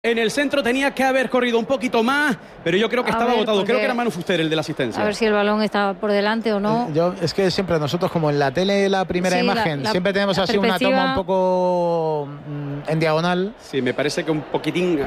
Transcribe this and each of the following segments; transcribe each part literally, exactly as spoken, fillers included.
En el centro tenía que haber corrido un poquito más, pero yo creo que A estaba ver, agotado. Creo porque- que era Manu Fuster el de la asistencia. A ver si el balón estaba por delante o no. Yo, es que siempre nosotros, como en la tele, la primera Sí, la- imagen, la- siempre tenemos la así una perspectiva- toma un poco mm, en diagonal. Sí, me parece que un poquitín.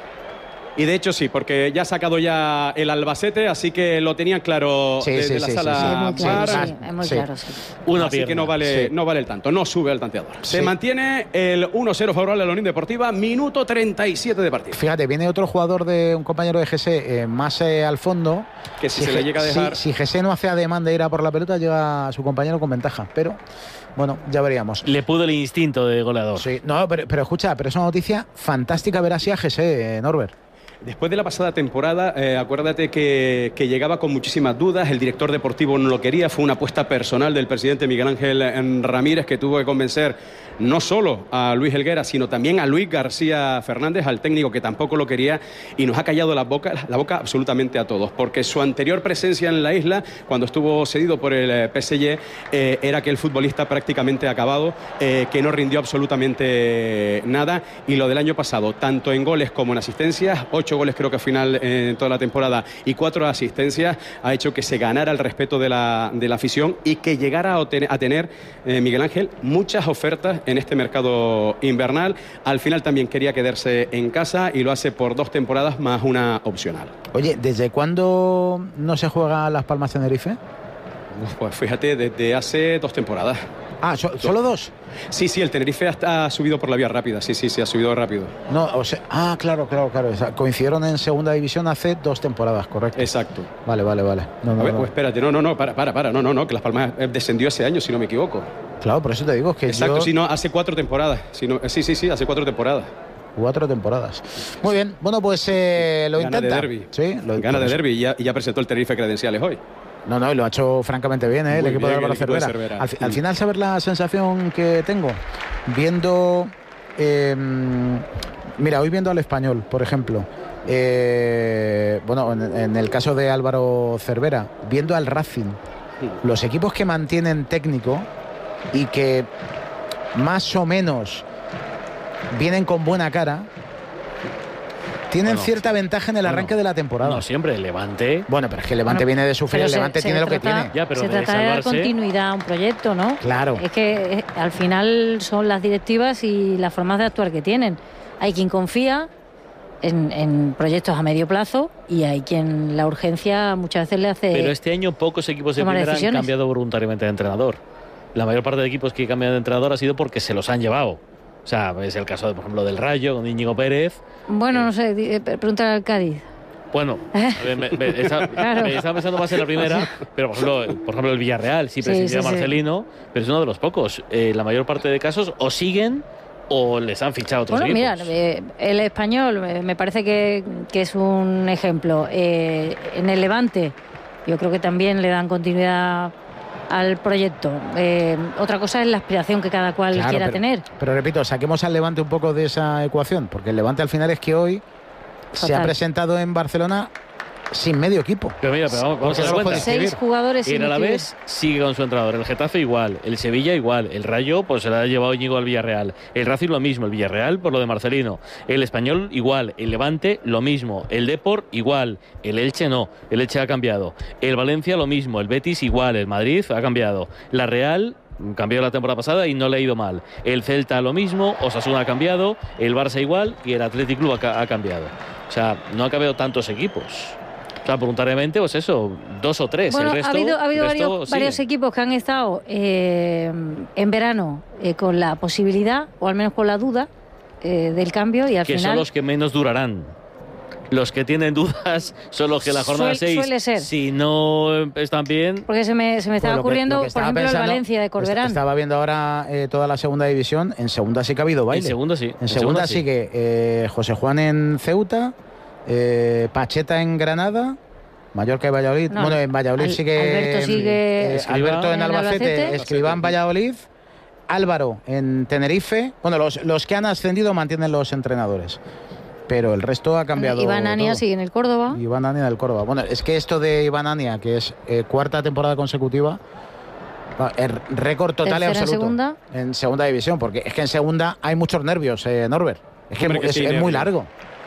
Y de hecho sí, porque ya ha sacado ya el Albacete, así que lo tenían claro Sí, desde sí, la sí, sala sí, Sí, sí. es muy claro, V A R. sí, es muy Sí. claro, sí. Una Así pierna. que no vale, sí. no vale el tanto, no sube al tanteador. Se Sí. mantiene el uno cero favorable a la Unión Deportiva, minuto treinta y siete de partido. Fíjate, viene otro jugador de un compañero de G S eh, más eh, al fondo. Que si se le Ge- llega a dejar- Si, si G S no hace ademán de ir a por la pelota, llega a su compañero con ventaja. Pero, bueno, ya veríamos. Le pudo el instinto de goleador. Sí, no, pero, pero escucha, pero es una noticia fantástica ver así a G S, eh, Norbert. Después de la pasada temporada, eh, acuérdate que, que llegaba con muchísimas dudas, el director deportivo no lo quería, fue una apuesta personal del presidente Miguel Ángel eh, Ramírez, que tuvo que convencer no solo a Luis Helguera, sino también a Luis García Fernández, al técnico que tampoco lo quería, y nos ha callado la boca, la boca absolutamente a todos, porque su anterior presencia en la isla, cuando estuvo cedido por el eh, P S G, eh, era que el futbolista prácticamente acabado, eh, que no rindió absolutamente nada, y lo del año pasado, tanto en goles como en asistencias, ocho goles creo que al final eh, en toda la temporada y cuatro asistencias, ha hecho que se ganara el respeto de la, de la afición y que llegara a, obtener- a tener eh, Miguel Ángel muchas ofertas en este mercado invernal. Al final también quería quedarse en casa y lo hace por dos temporadas más una opcional. Oye, ¿desde cuándo no se juega Las Palmas Tenerife? Uf, pues fíjate, desde hace dos temporadas. Ah, so- ¿solo dos? Sí, sí, el Tenerife hasta ha subido por la vía rápida, sí, sí, sí, ha subido rápido. No, o sea, ah, claro, claro, claro. O sea, coincidieron en segunda división hace dos temporadas, correcto. Exacto. Vale, vale, vale. No, no, A ver, no. pues espérate, no, no, no, para, para, para, no, no, no, que Las Palmas eh, descendió ese año, si no me equivoco. Claro, por eso te digo que Exacto, yo... si no, hace cuatro temporadas. Si no, eh, sí, sí, sí, hace cuatro temporadas. Cuatro temporadas. Muy bien, bueno, pues eh, lo Gana intenta. de derbi. Sí, lo Gana de pues- derbi y ya, y ya presentó el Tenerife credenciales hoy. No, no, y lo ha hecho francamente bien, ¿eh? el Muy equipo de bien, Álvaro el equipo de Cervera. Cervera. Al, fi- al Mm. final, ¿sabes la sensación que tengo? Viendo... eh, mira, hoy viendo al Español, por ejemplo. eh, bueno, en, en el caso de Álvaro Cervera, viendo al Racing, los equipos que mantienen técnico y que más o menos vienen con buena cara, tienen Bueno, cierta ventaja en el arranque bueno, de la temporada. No siempre, el Levante. Bueno, pero es que el Levante Bueno, viene de sufrir, pero el se- Levante se tiene lo que trata- tiene. Ya, pero se de trata de dar salvarse- continuidad a un proyecto, ¿no? Claro. Es que eh, al final son las directivas y las formas de actuar que tienen. Hay quien confía en, en proyectos a medio plazo y hay quien la urgencia muchas veces le hace... Pero este año pocos equipos de tomar primera han decisiones. cambiado voluntariamente de entrenador. La mayor parte de equipos que cambian de entrenador ha sido porque se los han llevado. O sea, es el caso, de, por ejemplo, del Rayo con Íñigo Pérez. Bueno, no sé, di- eh, pregúntale al Cádiz. Bueno, me, me- me- está- Claro. me estaba pensando más en la primera, pero por ejemplo, por ejemplo el Villarreal sí Sí, presidía sí, sí. Marcelino, pero es uno de los pocos. Eh, la mayor parte de casos o siguen o les han fichado otros Bueno, mira, equipos. eh, el Español eh, me parece que, que es un ejemplo. Eh, en el Levante, yo creo que también le dan continuidad al proyecto. Eh, otra cosa es la aspiración que cada cual Claro, quiera pero- tener. Pero repito, saquemos al Levante un poco de esa ecuación, porque el Levante al final es que hoy se ha Fatal. presentado en Barcelona sin medio equipo. Pero mira, pero vamos, vamos a Porque dar no lo cuenta. puedes Seis escribir. jugadores El inútiles. Alavés sigue con su entrenador, el Getafe igual, el Sevilla igual, el Rayo pues se la ha llevado Íñigo al Villarreal, el Racing lo mismo, el Villarreal por lo de Marcelino, el Español igual, el Levante lo mismo, el Depor igual, el Elche no, el Elche ha cambiado, el Valencia lo mismo, el Betis igual, el Madrid ha cambiado, la Real cambió la temporada pasada y no le ha ido mal, el Celta lo mismo, Osasuna ha cambiado, el Barça igual y el Athletic Club ha, ca- ha cambiado. O sea, no ha cambiado tantos equipos. O sea, voluntariamente, pues eso, dos o tres. Bueno, el resto, ha habido, ha habido el resto varios, sigue. varios equipos que han estado eh, en verano eh, con la posibilidad, o al menos con la duda, eh, del cambio y al que final... son los que menos durarán. Los que tienen dudas son los que la jornada Suel- seis, suele ser. si no están bien, Porque se me, se me estaba Pues lo que- ocurriendo, lo que por estaba ejemplo, pensando- el Valencia de est- Corberán. Estaba viendo ahora eh, toda la segunda división. En segunda sí que ha habido baile. en segundo sí. En segunda sí. sigue eh, José Juan en Ceuta, eh, Pacheta en Granada, Mallorca y Valladolid. No, bueno, en Valladolid Al- sigue. Alberto sigue eh, Escribá Alberto en en el Albacete, Albacete. Escribá en Valladolid, Álvaro en Tenerife. Bueno, los, los que han ascendido mantienen los entrenadores. Pero el resto ha cambiado. Iván Ania todo. sigue en el Córdoba. Iván Ania del Córdoba. Bueno, es que esto de Iván Ania, que es eh, cuarta temporada consecutiva, va, es récord total y Tercera, absoluto. segunda. En segunda división, porque es que en segunda hay muchos nervios, eh, Norbert. Es que Hombre, mu- que es, sí, es muy nervios. largo.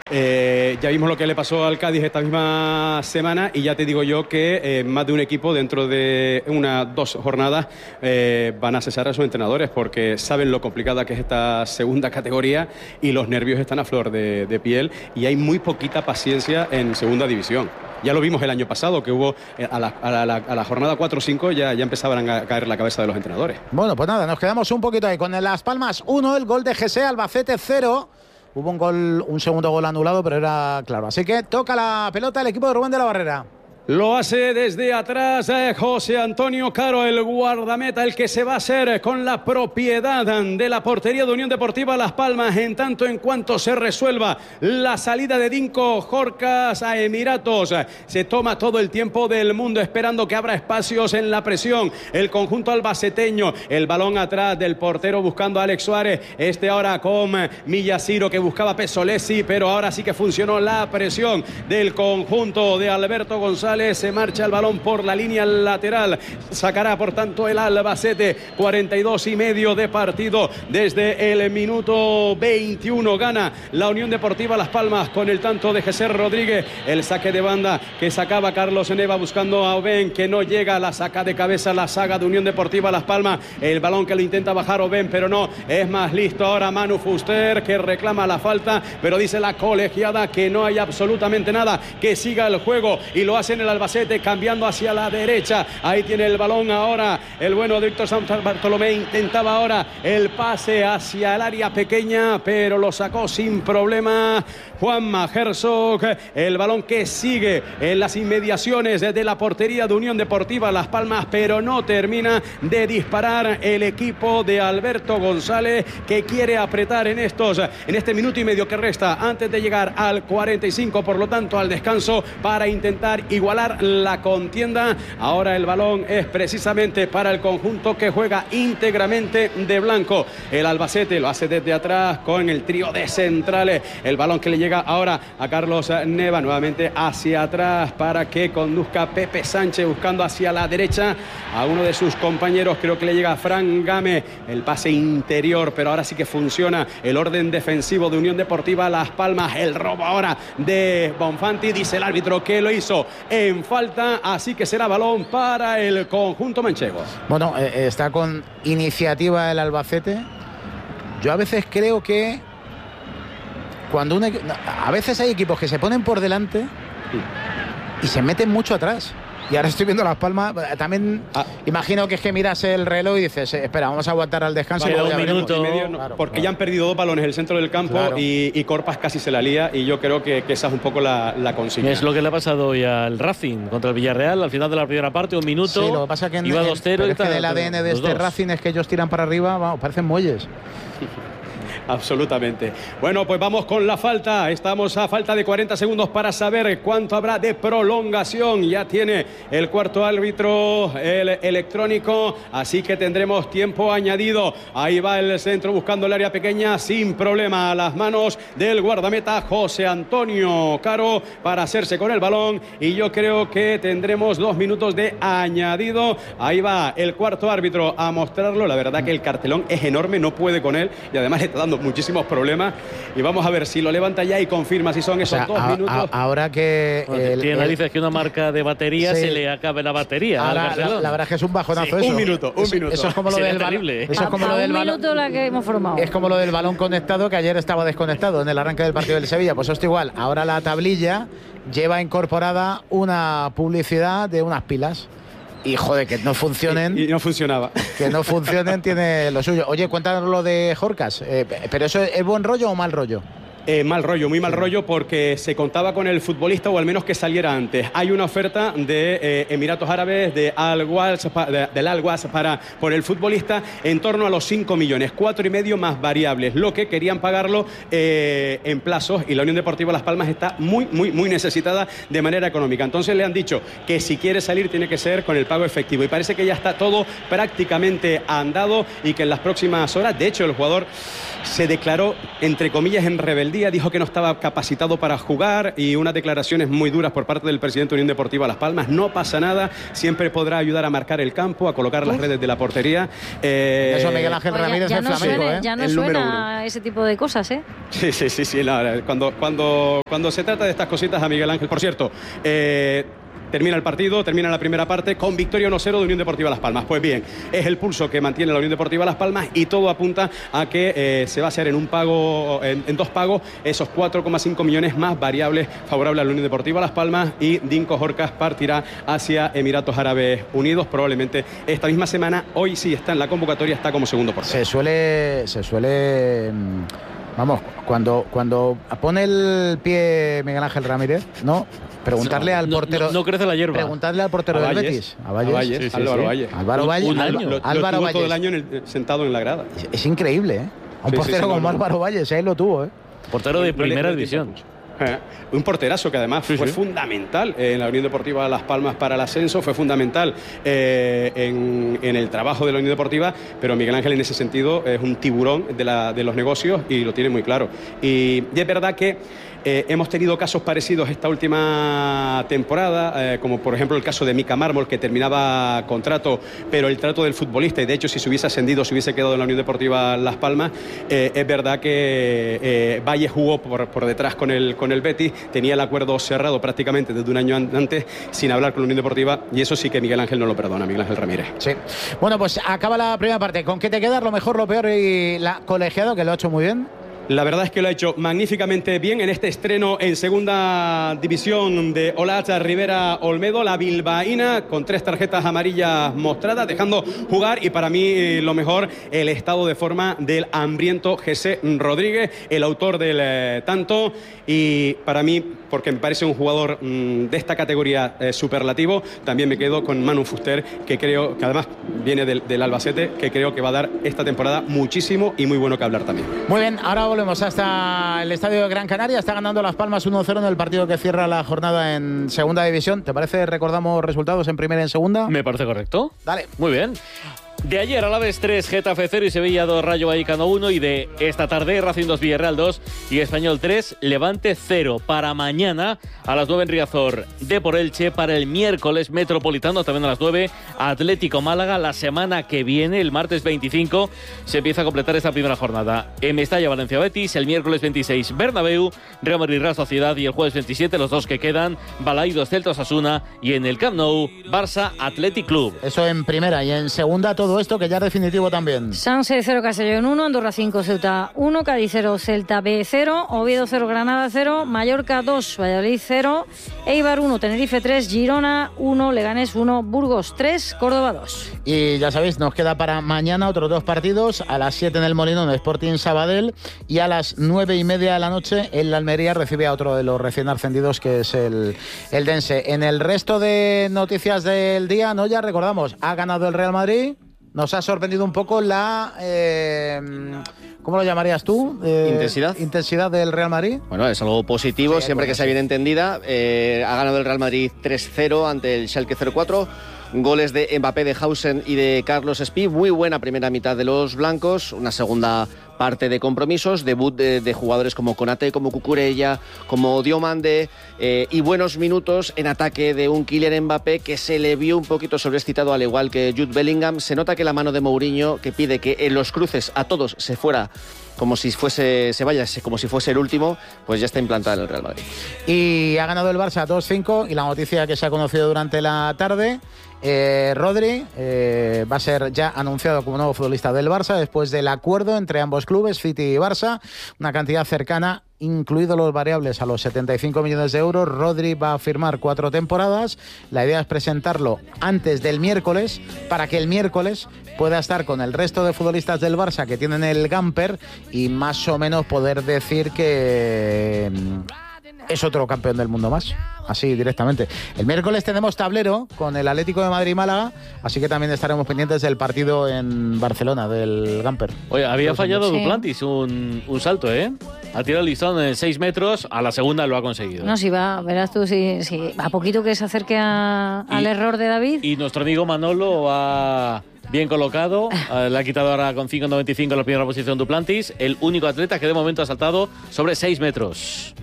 Eh, ya vimos lo que le pasó al Cádiz esta misma semana y ya te digo yo que eh, más de un equipo dentro de unas dos jornadas eh, van a cesar a sus entrenadores porque saben lo complicada que es esta segunda categoría y los nervios están a flor de, de piel y hay muy poquita paciencia en segunda división. Ya lo vimos el año pasado, que hubo eh, a, la, a, la, a la jornada cuatro o cinco ya, ya empezaban a caer la cabeza de los entrenadores. Bueno, pues nada, nos quedamos un poquito ahí con Las Palmas uno, el gol de G S, Albacete cero. Hubo un gol, un segundo gol anulado, pero era claro. Así que toca la pelota el equipo de Rubén de la Barrera. Lo hace desde atrás eh, José Antonio Caro, el guardameta, el que se va a hacer con la propiedad de la portería de Unión Deportiva Las Palmas, en tanto en cuanto se resuelva la salida de Dinko Jorcas a Emiratos. Se toma todo el tiempo del mundo esperando que abra espacios en la presión. El conjunto albaceteño, el balón atrás del portero buscando a Alex Suárez. Este ahora con Millasiro que buscaba Pesolesi, pero ahora sí que funcionó la presión del conjunto de Alberto González. Se marcha el balón por la línea lateral. Sacará por tanto el Albacete. cuarenta y dos y medio de partido. Desde el minuto veintiuno gana la Unión Deportiva Las Palmas con el tanto de Jesús Rodríguez. El saque de banda que sacaba Carlos Neva buscando a Oben, que no llega. La saca de cabeza la saga de Unión Deportiva Las Palmas. El balón que lo intenta bajar Oben, pero no. Es más listo ahora Manu Fuster, que reclama la falta, pero dice la colegiada que no hay absolutamente nada, que siga el juego y lo hacen el Albacete cambiando hacia la derecha. Ahí tiene el balón ahora el bueno de Víctor San Bartolomé. Intentaba ahora el pase hacia el área pequeña, pero lo sacó sin problema Juanma Herzog. El balón que sigue en las inmediaciones de la portería de Unión Deportiva Las Palmas, pero no termina de disparar el equipo de Alberto González, que quiere apretar en estos en este minuto y medio que resta antes de llegar al cuarenta y cinco, por lo tanto al descanso, para intentar igualar la contienda. Ahora el balón es precisamente para el conjunto que juega íntegramente de blanco. El Albacete lo hace desde atrás con el trío de centrales. El balón que le llega ahora a Carlos Neva, nuevamente hacia atrás para que conduzca Pepe Sánchez buscando hacia la derecha a uno de sus compañeros. Creo que le llega a Fran Game, el pase interior, pero ahora sí que funciona el orden defensivo de Unión Deportiva Las Palmas. El robo ahora de Bonfanti, dice el árbitro que lo hizo en falta, así que será balón para el conjunto manchego. Bueno, eh, está con iniciativa el Albacete. Yo a veces creo que cuando un, a veces hay equipos que se ponen por delante y se meten mucho atrás. Y ahora estoy viendo Las Palmas. También ah. imagino que es que miras el reloj y dices, espera, vamos a aguantar al descanso. Vaya, un minuto. Medio, no, claro, porque claro. Ya han perdido dos balones en el centro del campo, claro. y, y Corpas casi se la lía, y yo creo que, que esa es un poco la, la consigna. Es lo que le ha pasado hoy al Racing contra el Villarreal al final de la primera parte, un minuto. Sí, lo que pasa que en, iba dos cero. Es que del A D N de este dos. Racing es que ellos tiran para arriba, vamos, parecen muelles. Absolutamente. Bueno, pues vamos con la falta. Estamos a falta de cuarenta segundos para saber cuánto habrá de prolongación. Ya tiene el cuarto árbitro el electrónico, así que tendremos tiempo añadido. Ahí va el centro buscando el área pequeña sin problema, a las manos del guardameta José Antonio Caro para hacerse con el balón, y yo creo que tendremos dos minutos de añadido. Ahí va el cuarto árbitro a mostrarlo. La verdad que el cartelón es enorme, no puede con él, y además le está dando muchísimos problemas, y vamos a ver si lo levanta ya y confirma si son esos, o sea, dos a, minutos. A, ahora que el, tiene narices que una marca de batería, sí, se le acabe la batería. Ahora, la, la verdad es que es un bajonazo, sí, eso. Un minuto, un eso, minuto. Eso es como lo Sería del terrible, balón. Eso es como a, lo del un balón. Minuto la que hemos formado. Es como lo del balón conectado, que ayer estaba desconectado en el arranque del partido del Sevilla. Pues esto igual. Ahora la tablilla lleva incorporada una publicidad de unas pilas. Y joder, que no funcionen. Y, y no funcionaba. Que no funcionen tiene lo suyo. Oye, cuéntanos lo de Jorcas. Eh, ¿Pero eso es buen rollo o mal rollo? Eh, mal rollo, muy mal rollo, porque se contaba con el futbolista, o al menos que saliera antes. Hay una oferta de eh, Emiratos Árabes, de Al-Wals, de, del Al-Wals para por el futbolista en torno a los cinco millones, cuatro y medio más variables, lo que querían pagarlo eh, en plazos, y la Unión Deportiva Las Palmas está muy, muy, muy necesitada de manera económica. Entonces le han dicho que si quiere salir tiene que ser con el pago efectivo, y parece que ya está todo prácticamente andado, y que en las próximas horas, de hecho el jugador se declaró, entre comillas, en rebeldía día, dijo que no estaba capacitado para jugar y unas declaraciones muy duras por parte del presidente de Unión Deportiva Las Palmas. No pasa nada, siempre podrá ayudar a marcar el campo, a colocar las redes de la portería. Eh, Eso Miguel Ángel pues Ramírez ya, ya es no flamenco, suena, ¿eh? Ya no el suena ese tipo de cosas, ¿eh? Sí, sí, sí, sí. No, cuando, cuando, cuando se trata de estas cositas a Miguel Ángel, por cierto, eh, termina el partido, termina la primera parte con victoria uno cero de Unión Deportiva Las Palmas. Pues bien, es el pulso que mantiene la Unión Deportiva Las Palmas y todo apunta a que eh, se va a hacer en un pago, en, en dos pagos, esos cuatro coma cinco millones más variables favorables a la Unión Deportiva Las Palmas, y Dinko Horkas partirá hacia Emiratos Árabes Unidos probablemente esta misma semana. Hoy sí está en la convocatoria, está como segundo portero. Se suele, se suele, vamos, cuando, cuando pone el pie Miguel Ángel Ramírez, ¿no? Preguntarle no, al portero. No, no crece la hierba. Preguntarle al portero a del Valles, Betis. A Valles. A Valles, Sí, sí, Álvaro sí. Valles. Álvaro Valles. Un año. Lo, Álvaro lo Valles. todo el año en el, sentado en la grada. Es, es increíble, ¿eh? Un Sí, portero sí, sí, como no, no. Álvaro Valles, ahí lo tuvo, ¿eh? Portero de No le- primera no le división. tienta mucho. Eh, un porterazo que además Sí, fue sí. fundamental en la Unión Deportiva Las Palmas para el ascenso, fue fundamental eh, en, en el trabajo de la Unión Deportiva, pero Miguel Ángel en ese sentido es un tiburón de, la, de los negocios y lo tiene muy claro. Y, y es verdad que Eh, hemos tenido casos parecidos esta última temporada, eh, como por ejemplo el caso de Mika Mármol, que terminaba contrato, pero el trato del futbolista, y de hecho si se hubiese ascendido, se hubiese quedado en la Unión Deportiva Las Palmas. Eh, es verdad que eh, Valle jugó por, por detrás con el, con el Betis, tenía el acuerdo cerrado prácticamente desde un año an- antes, sin hablar con la Unión Deportiva, y eso sí que Miguel Ángel no lo perdona, Miguel Ángel Ramírez. Sí. Bueno, pues acaba la primera parte. ¿Con qué te quedas? Lo mejor, lo peor y la colegiado, que lo ha hecho muy bien. La verdad es que lo ha hecho magníficamente bien en este estreno en segunda división de Olacha Rivera Olmedo, la bilbaína, con tres tarjetas amarillas mostradas, dejando jugar, y para mí lo mejor, el estado de forma del hambriento José Rodríguez, el autor del eh, tanto, y para mí, porque me parece un jugador mmm, de esta categoría eh, superlativo, también me quedo con Manu Fuster, que creo que además viene del, del Albacete, que creo que va a dar esta temporada muchísimo y muy bueno que hablar también. Muy bien, ahora volvemos hasta el estadio de Gran Canaria. Está ganando Las Palmas uno cero en el partido que cierra la jornada en segunda división. ¿Te parece? Recordamos resultados en primera y en segunda. Me parece correcto. Dale. Muy bien. De ayer, Alavés tres, Getafe cero y Sevilla dos, Rayo Vallecano uno. Y de esta tarde, Racing dos, Villarreal dos y Español tres, Levante cero. Para mañana, a las nueve en Riazor, Depor Elche. Para el miércoles, Metropolitano, también a las nueve, Atlético Málaga. La semana que viene, el martes veinticinco, se empieza a completar esta primera jornada. En Mestalla, Valencia Betis. El miércoles veintiséis, Bernabéu, Real Madrid Real Sociedad. Y el jueves veintisiete, los dos que quedan, Balaidos Celta Osasuna. Y en el Camp Nou, Barça Athletic Club. Eso en primera. Y en segunda, todo esto que ya es definitivo también. Sanse cero, Castellón uno, Andorra cinco, Ceuta uno, Cádiz cero, Celta B cero, Oviedo cero, Granada cero, Mallorca dos, Valladolid cero, Eibar uno, Tenerife tres, Girona uno, Leganés uno, Burgos tres, Córdoba dos. Y ya sabéis, nos queda para mañana otros dos partidos. A las siete en el Molinón, Sporting Sabadell, y a las nueve y media de la noche en la Almería recibe a otro de los recién ascendidos, que es el, el Dense. En el resto de noticias del día, no, ya recordamos, ha ganado el Real Madrid. Nos ha sorprendido un poco la... Eh, ¿Cómo lo llamarías tú? Eh, ¿Intensidad? Intensidad del Real Madrid. Bueno, es algo positivo, Sí, siempre bueno, que sea sí. bien entendida. Eh, ha ganado el Real Madrid tres cero ante el Schalke cero cuatro. Goles de Mbappé, de Hausen y de Carlos Espí. Muy buena primera mitad de los blancos. Una segunda parte de compromisos. Debut de, de jugadores como Konate, como Cucurella, como Diomande. Eh, y buenos minutos en ataque de un Kylian Mbappé que se le vio un poquito sobreexcitado, al igual que Jude Bellingham. Se nota que la mano de Mourinho, que pide que en los cruces a todos se fuera como si fuese, se vaya como si fuese el último, pues ya está implantada en el Real Madrid. Y ha ganado el Barça dos cinco, y la noticia que se ha conocido durante la tarde, eh, Rodri eh, va a ser ya anunciado como nuevo futbolista del Barça después del acuerdo entre ambos clubes, City y Barça, una cantidad cercana, incluidos los variables, a los setenta y cinco millones de euros. Rodri va a firmar cuatro temporadas. La idea es presentarlo antes del miércoles para que el miércoles pueda estar con el resto de futbolistas del Barça que tienen el Gamper y más o menos poder decir que es otro campeón del mundo más, así directamente. El miércoles tenemos tablero con el Atlético de Madrid-Málaga, así que también estaremos pendientes del partido en Barcelona, del Gamper. Oye, había Los fallado Sí. Duplantis un, un salto, ¿eh? Ha tirado el listón en seis metros, a la segunda lo ha conseguido. No, si va, verás tú, si, si a poquito que se acerque a- al Y- error de David. Y nuestro amigo Manolo va Bien colocado, eh, le ha quitado ahora con cinco noventa y cinco la primera posición Duplantis, el único atleta que de momento ha saltado sobre seis metros.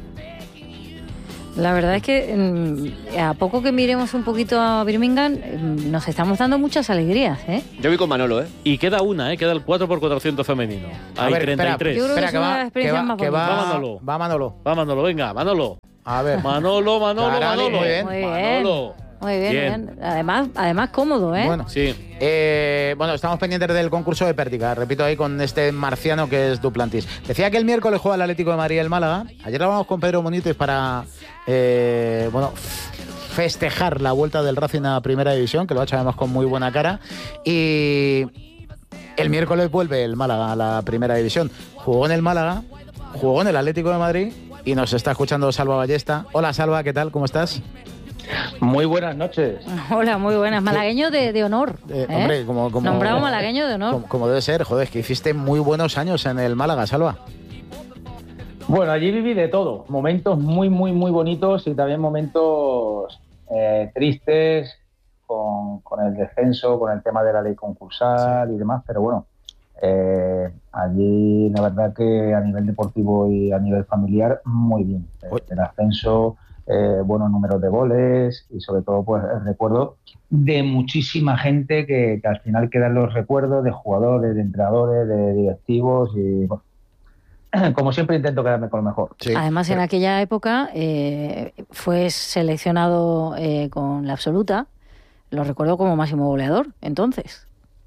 La verdad es que a poco que miremos un poquito a Birmingham, nos estamos dando muchas alegrías, ¿eh? Yo voy con Manolo, ¿eh? Y queda una, ¿eh? Queda el cuatro por cuatrocientos femenino. Hay ver, treinta y tres. Yo creo que Espera, es que una va, de las experiencias que va, más que bonitas. va, Va Manolo. va Manolo. Va Manolo, venga, Manolo. A ver. Manolo, Manolo, Carali, Manolo. muy bien. Muy bien. Manolo. Muy bien, Bien. bien. Además, además cómodo, ¿eh? Bueno, Sí. Eh, bueno, estamos pendientes del concurso de Pértica, repito ahí con este marciano que es Duplantis. Decía que el miércoles juega el Atlético de Madrid y el Málaga. Ayer hablamos con Pedro Munites para eh, bueno, festejar la vuelta del Racing a Primera División, que lo ha hecho además con muy buena cara. Y el miércoles vuelve el Málaga a la Primera División. Jugó en el Málaga, jugó en el Atlético de Madrid y nos está escuchando Salva Ballesta. Hola Salva, ¿qué tal? ¿Cómo estás? Muy buenas noches. Hola, muy buenas. Malagueño de, de honor. Eh, ¿eh? hombre, como, como, Nombrado malagueño de honor. Como, como debe ser, joder, es que hiciste muy buenos años en el Málaga, Salva. Bueno, allí viví de todo. Momentos muy, muy, muy bonitos y también momentos eh, tristes con, con el descenso, con el tema de la ley concursal sí. y demás. Pero bueno, eh, allí la verdad que a nivel deportivo y a nivel familiar, muy bien. Eh, el ascenso... Eh, buenos números de goles y sobre todo pues el recuerdo de muchísima gente que, que al final quedan los recuerdos de jugadores, de entrenadores, de directivos y bueno, como siempre intento quedarme con lo mejor. Sí, Además pero... en aquella época eh, fue seleccionado eh, con la absoluta, lo recuerdo como máximo goleador entonces.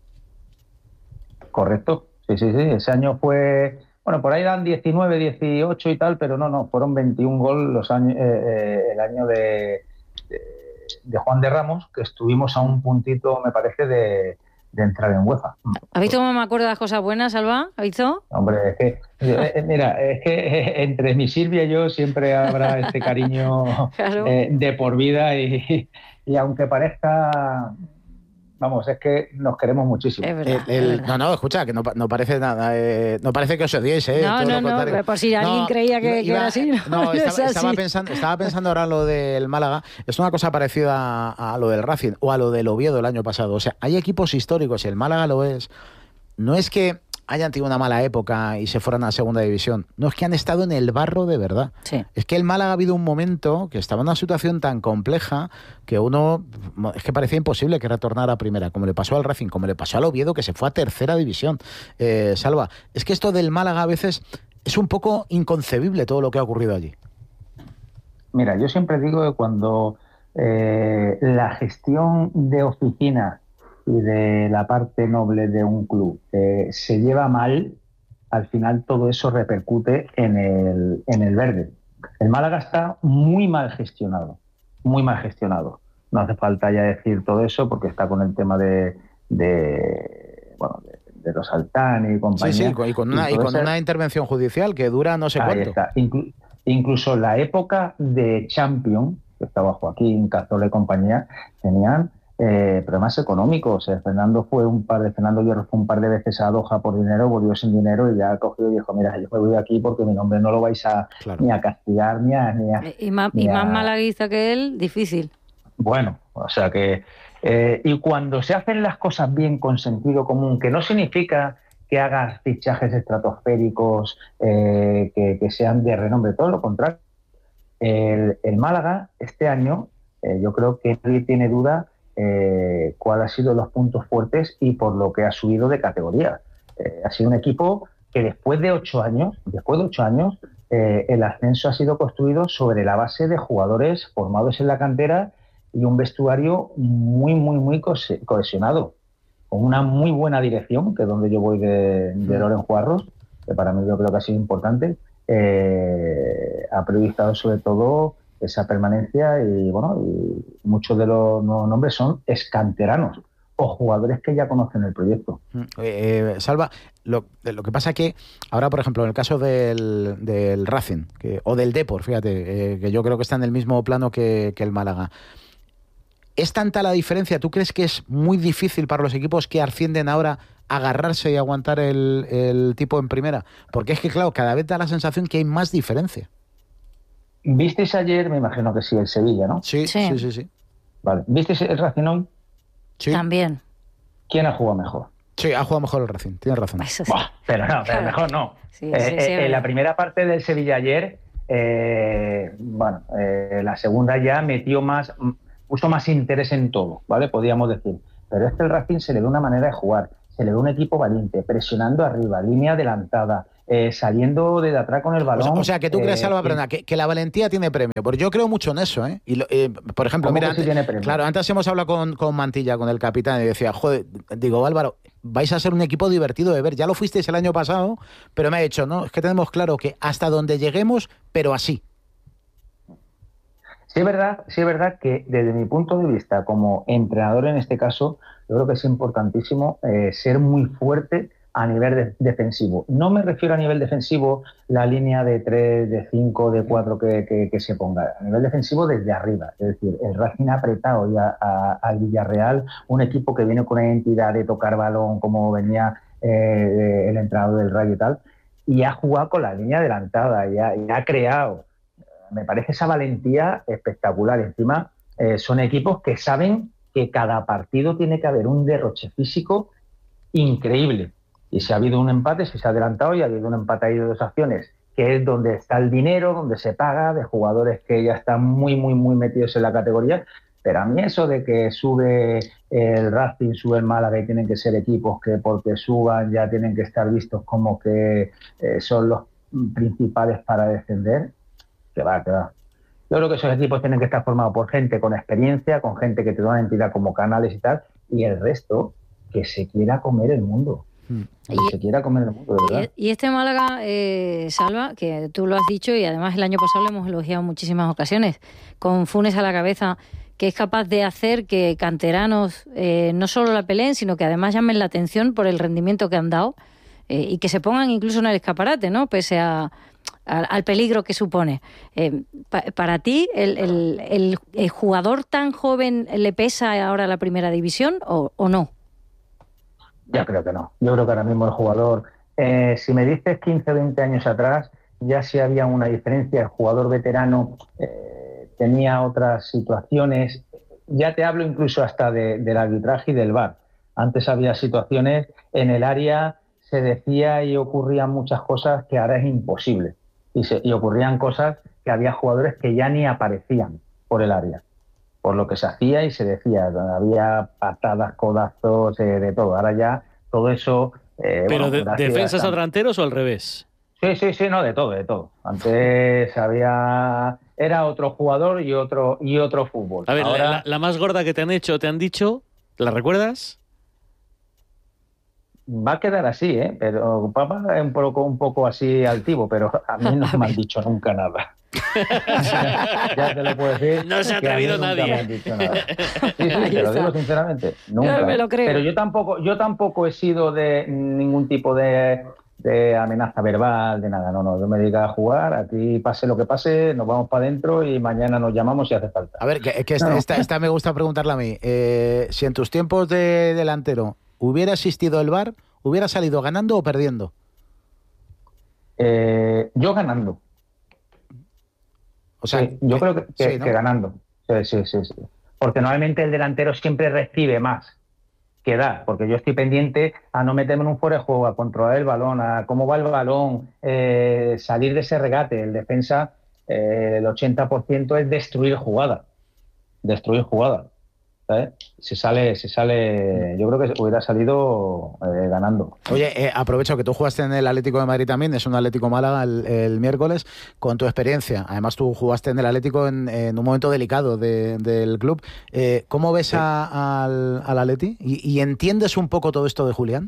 Correcto, sí, sí, sí, ese año fue... Bueno, por ahí eran diecinueve, dieciocho y tal, pero no, no, fueron veintiún goles los años, eh, eh, el año de, de, de Juan de Ramos, que estuvimos a un puntito, me parece, de, de entrar en UEFA. ¿Has visto cómo me acuerdo de las cosas buenas, Alba? ¿Has visto? Hombre, es que, eh, mira, es que eh, entre mi Silvia y yo siempre habrá este cariño claro. eh, de por vida y, y aunque parezca... Vamos, es que nos queremos muchísimo. Es verdad, el, el, es verdad. No, no, escucha, que no, no parece nada, eh, no parece que os odiéis, ¿eh? No, no, no, por si alguien no, creía que, iba, que era así. No, no estaba, es estaba, así. pensando, estaba pensando ahora en lo del Málaga, es una cosa parecida a, a lo del Racing o a lo del Oviedo el año pasado. O sea, hay equipos históricos y el Málaga lo es. No es que hayan tenido una mala época y se fueran a segunda división. No, es que han estado en el barro de verdad. Sí. Es que el Málaga ha habido un momento que estaba en una situación tan compleja que uno, es que parecía imposible que retornara a primera, como le pasó al Racing, como le pasó al Oviedo, que se fue a tercera división. Eh, Salva, es que esto del Málaga a veces es un poco inconcebible todo lo que ha ocurrido allí. Mira, yo siempre digo que cuando eh, la gestión de oficina y de la parte noble de un club eh, se lleva mal, al final todo eso repercute en el, en el verde. El Málaga está muy mal gestionado, muy mal gestionado. No hace falta ya decir todo eso porque está con el tema de, de bueno, de, de los Altani y compañía. Sí, sí, y con una, y con una intervención judicial que dura no sé Ahí cuánto. Está. Inclu- incluso la época de Champions, que estaba Joaquín, Cazorla y compañía, tenían Eh, problemas económicos. Eh, Fernando fue un par de Fernando Hierro fue un par de veces a Doha por dinero, volvió sin dinero y ya cogió y dijo, mira, yo me voy de aquí porque mi nombre no lo vais a claro. ni a castigar ni a, ni a y más, ni y a... más malaguista que él, difícil. Bueno, o sea que eh, y cuando se hacen las cosas bien con sentido común, que no significa que hagas fichajes estratosféricos eh, que, que sean de renombre, todo lo contrario. El, el Málaga este año eh, yo creo que nadie tiene duda Eh, cuáles han sido los puntos fuertes y por lo que ha subido de categoría. Eh, ha sido un equipo que después de ocho años, después de ocho años, eh, el ascenso ha sido construido sobre la base de jugadores formados en la cantera y un vestuario muy, muy, muy cohesionado, con una muy buena dirección, que es donde yo voy de, de Loren Juarros, que para mí yo creo que ha sido importante. Eh, ha priorizado sobre todo esa permanencia y bueno, y muchos de los nuevos nombres son excanteranos o jugadores que ya conocen el proyecto. Eh, Salva, lo, lo que pasa es que ahora, por ejemplo, en el caso del, del Racing que, o del Depor, fíjate, eh, que yo creo que está en el mismo plano que, que el Málaga. ¿Es tanta la diferencia? ¿Tú crees que es muy difícil para los equipos que ascienden ahora agarrarse y aguantar el, el tipo en primera? Porque es que, claro, cada vez da la sensación que hay más diferencia. ¿Visteis ayer? Me imagino que sí, el Sevilla, ¿no? Sí, sí, sí. sí, sí. Vale. ¿Visteis el Racing hoy? Sí. También. ¿quién ha jugado mejor? Sí, ha jugado mejor el Racing, tienes razón. Eso sí. Buah, pero no, pero mejor no. Sí, eh, sí, sí, eh, en la primera parte del Sevilla ayer, eh, bueno, eh, la segunda ya metió más, puso más interés en todo, ¿vale? Podríamos decir. Pero es que el Racing se le da una manera de jugar, se le da un equipo valiente, presionando arriba, línea adelantada, eh, saliendo de atrás con el balón. O sea, o sea que tú crees, eh, Alba, que, perdona, que, que la valentía tiene premio. Porque yo creo mucho en eso, ¿eh? Y lo, eh por ejemplo, ¿cómo mira, que sí antes, tiene premio? claro, antes hemos hablado con, con Mantilla, con el capitán, y decía, joder, digo, Álvaro, vais a ser un equipo divertido de ver. Ya lo fuisteis el año pasado, pero me ha dicho, no, es que tenemos claro que hasta donde lleguemos, pero así. Sí es verdad, sí es verdad que desde mi punto de vista, como entrenador en este caso, yo creo que es importantísimo eh, ser muy fuerte a nivel de, defensivo. No me refiero a nivel defensivo la línea de tres, de cinco, de cuatro que, que, que se ponga. A nivel defensivo desde arriba. Es decir, el Racing ha apretado ya al Villarreal, un equipo que viene con una identidad de tocar balón como venía eh, el entrenador del Rayo y tal, y ha jugado con la línea adelantada y ha, y ha creado. Me parece esa valentía espectacular. Encima, eh, son equipos que saben que cada partido tiene que haber un derroche físico increíble. Y si ha habido un empate, si se ha adelantado y ha habido un empate ahí de dos acciones, que es donde está el dinero, donde se paga, de jugadores que ya están muy, muy, muy metidos en la categoría. Pero a mí eso de que sube el Racing, sube el Málaga y tienen que ser equipos que porque suban ya tienen que estar vistos como que eh, son los principales para descender, que va, que va. Yo creo que esos equipos tienen que estar formados por gente con experiencia, con gente que te da una entidad como Canales y tal, y el resto que se quiera comer el mundo. Que y, se quiera comer el mundo, de verdad. Y este Málaga, eh, Salva, que tú lo has dicho y además el año pasado lo hemos elogiado en muchísimas ocasiones, con Funes a la cabeza, que es capaz de hacer que canteranos eh, no solo la peleen, sino que además llamen la atención por el rendimiento que han dado eh, y que se pongan incluso en el escaparate, ¿no? Pese a Al, al peligro que supone. Eh, pa, para ti, el, el, el, el jugador tan joven le pesa ahora la primera división o, o no? Ya creo que no. Yo creo que ahora mismo el jugador, eh, si me dices quince o veinte años atrás, ya sí había una diferencia. El jugador veterano eh, tenía otras situaciones. Ya te hablo incluso hasta de, del arbitraje y del V A R. Antes había situaciones en el área, se decía y ocurrían muchas cosas que ahora es imposible. Y, se, y ocurrían cosas que había jugadores que ya ni aparecían por el área, por lo que se hacía y se decía. Había patadas, codazos, eh, de todo. Ahora ya todo eso... Eh, ¿Pero bueno, de, defensas a delanteros o al revés? Sí, sí, sí, no, de todo, de todo. Antes había... Era otro jugador y otro, y otro fútbol. A ver, Ahora... la, la más gorda que te han hecho, te han dicho, ¿la recuerdas? Va a quedar así, ¿eh? Pero papá es un poco, un poco así altivo, pero a mí no me han dicho nunca nada. Ya te lo puedo decir. No se ha atrevido nadie. Me han dicho nada. Sí, sí, te lo digo sinceramente. Nunca. Yo me lo creo. Pero yo tampoco, yo tampoco he sido de ningún tipo de, de amenaza verbal, de nada. No, no. Yo me dedico a jugar, aquí pase lo que pase, nos vamos para adentro y mañana nos llamamos si hace falta. A ver, que, que esta, no. esta, esta me gusta preguntarla a mí. Eh, si en tus tiempos de delantero hubiera existido el V A R, ¿hubiera salido ganando o perdiendo? Eh, yo ganando. O sea, sí, yo creo que, que, sí, ¿no? que ganando. Sí, sí, sí, sí. Porque normalmente el delantero siempre recibe más que da, porque yo estoy pendiente a no meterme en un fuera de juego, a controlar el balón, a cómo va el balón, eh, salir de ese regate. El defensa, eh, el ochenta por ciento es destruir jugada. Destruir jugada. ¿sabes? Se sale, se sale, yo creo que hubiera salido eh, ganando. Oye, eh, aprovecho que tú jugaste en el Atlético de Madrid también, es un Atlético Málaga el, el miércoles, con tu experiencia. Además tú jugaste en el Atlético en, en un momento delicado de, del club. Eh, ¿Cómo ves sí. a, al, al Atleti? ¿Y, ¿Y entiendes un poco todo esto de Julián?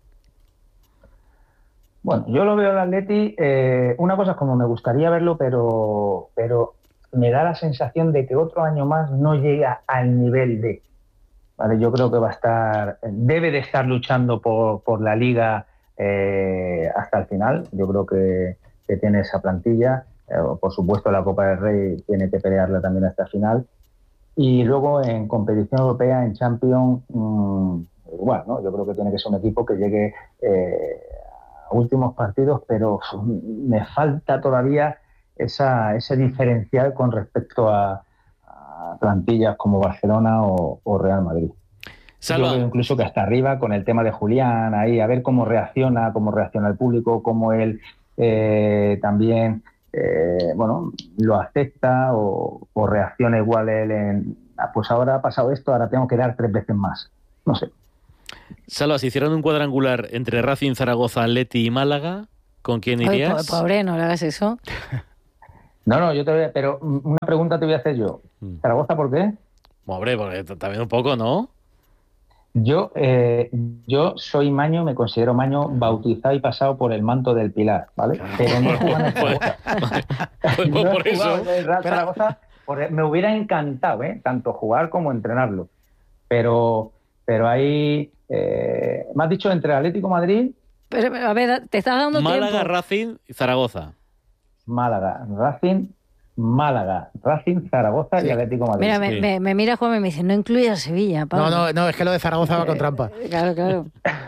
Bueno, yo lo veo al Atleti, eh, una cosa es como me gustaría verlo, pero, pero me da la sensación de que otro año más no llega al nivel de... Vale, yo creo que va a estar, debe de estar luchando por, por la Liga eh, hasta el final. Yo creo que, que tiene esa plantilla. Eh, por supuesto, la Copa del Rey tiene que pelearla también hasta el final. Y luego en competición europea, en Champions, mmm, igual, ¿no? Yo creo que tiene que ser un equipo que llegue eh, a últimos partidos, pero me falta todavía esa, ese diferencial con respecto a plantillas como Barcelona o, o Real Madrid. Salva. Yo creo incluso que hasta arriba con el tema de Julián, ahí a ver cómo reacciona, cómo reacciona el público, cómo él eh, también eh, bueno, lo acepta o, o reacciona igual él en, ah, pues ahora ha pasado esto, ahora tengo que dar tres veces más. No sé. Salva, si hicieran un cuadrangular entre Racing, Zaragoza, Atleti y Málaga, ¿con quién irías? Ay, pobre, no le hagas eso. No, no, yo te voy a, pero una pregunta te voy a hacer yo. ¿Zaragoza por qué? Hombre, porque también un poco, ¿no? Yo, eh, yo soy maño, me considero maño bautizado y pasado por el manto del Pilar, ¿vale? Claro. Pero no he jugado en Zaragoza. Pues, pues, no por he eso. En el Real Zaragoza, por, me hubiera encantado, ¿eh? Tanto jugar como entrenarlo. Pero, pero ahí, eh, me has dicho entre Atlético de Madrid. Pero, a ver, te estás dando Málaga, tiempo. Racing y Zaragoza. Málaga, Racing, Málaga, Racing, Zaragoza sí. y Atlético de Madrid. Mira, me, sí. me, me mira Juan y me dice, no incluye a Sevilla, Pablo. No, no, no, es que lo de Zaragoza va con trampa. Claro, claro.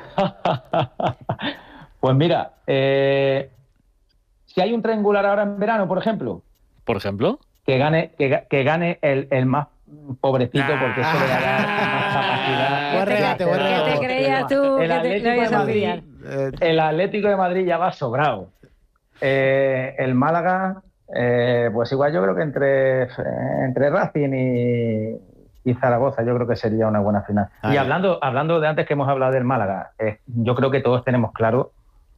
Pues mira, eh, si hay un triangular ahora en verano, por ejemplo. ¿Por ejemplo? Que gane, que, que gane el, el más pobrecito, ah, porque eso le dará más capacidad. Buen regate, buen regate. ¿Qué te creías tú? El Atlético, de Madrid, el Atlético de Madrid ya va sobrado. Eh, el Málaga, eh, pues igual yo creo que entre, entre Racing y, y Zaragoza yo creo que sería una buena final. Ay. Y hablando, hablando de antes que hemos hablado del Málaga, eh, yo creo que todos tenemos claro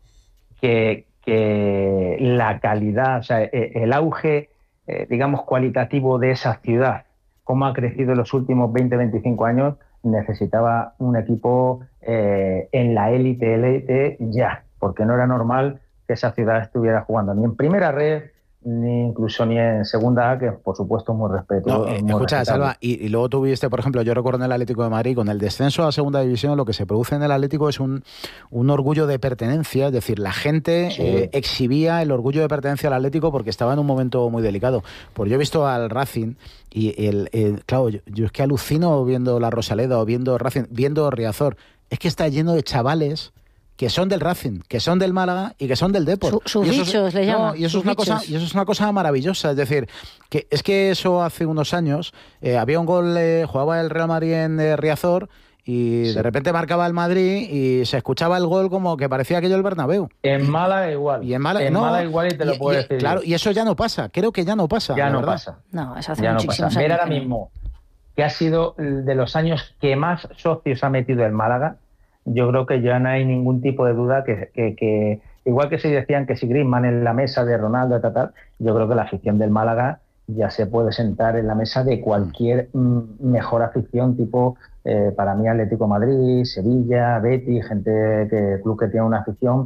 que, que la calidad, o sea, el auge, eh, digamos, cualitativo de esa ciudad, cómo ha crecido en los últimos veinte, veinticinco años, necesitaba un equipo eh, en la élite, élite ya, porque no era normal que esa ciudad estuviera jugando ni en primera red, ni incluso ni en segunda A, que por supuesto muy respetuoso. No, eh, escucha, respetable. Salva, y, y luego tuviste, por ejemplo, yo recuerdo en el Atlético de Madrid, con el descenso a segunda división, lo que se produce en el Atlético es un, un orgullo de pertenencia, es decir, la gente sí. eh, exhibía el orgullo de pertenencia al Atlético porque estaba en un momento muy delicado. Pues yo he visto al Racing y el, el claro, yo, yo es que alucino viendo la Rosaleda o viendo Racing, viendo Riazor, es que está lleno de chavales que son del Racing, que son del Málaga y que son del Depor. Sus su bichos le llaman. No, y eso es una cosa, y eso es una cosa maravillosa. Es decir, que es que eso hace unos años eh, había un gol, eh, jugaba el Real Madrid en eh, Riazor y sí. de repente marcaba el Madrid y se escuchaba el gol como que parecía aquello el Bernabéu. En Málaga igual. Y en Málaga, en no, Málaga igual y te lo y, puedo y, decir. Claro, y eso ya no pasa. Creo que ya no pasa. Ya no verdad. pasa. No, eso hace ya muchísimos no pasa. años. Mira ahora mismo que ha sido de los años que más socios ha metido el Málaga. Yo creo que ya no hay ningún tipo de duda que, que, que igual que se decían que si Griezmann en la mesa de Ronaldo, tal, tal, yo creo que la afición del Málaga ya se puede sentar en la mesa de cualquier mm, mejor afición, tipo eh, para mí Atlético de Madrid, Sevilla, Betis, gente que club que tiene una afición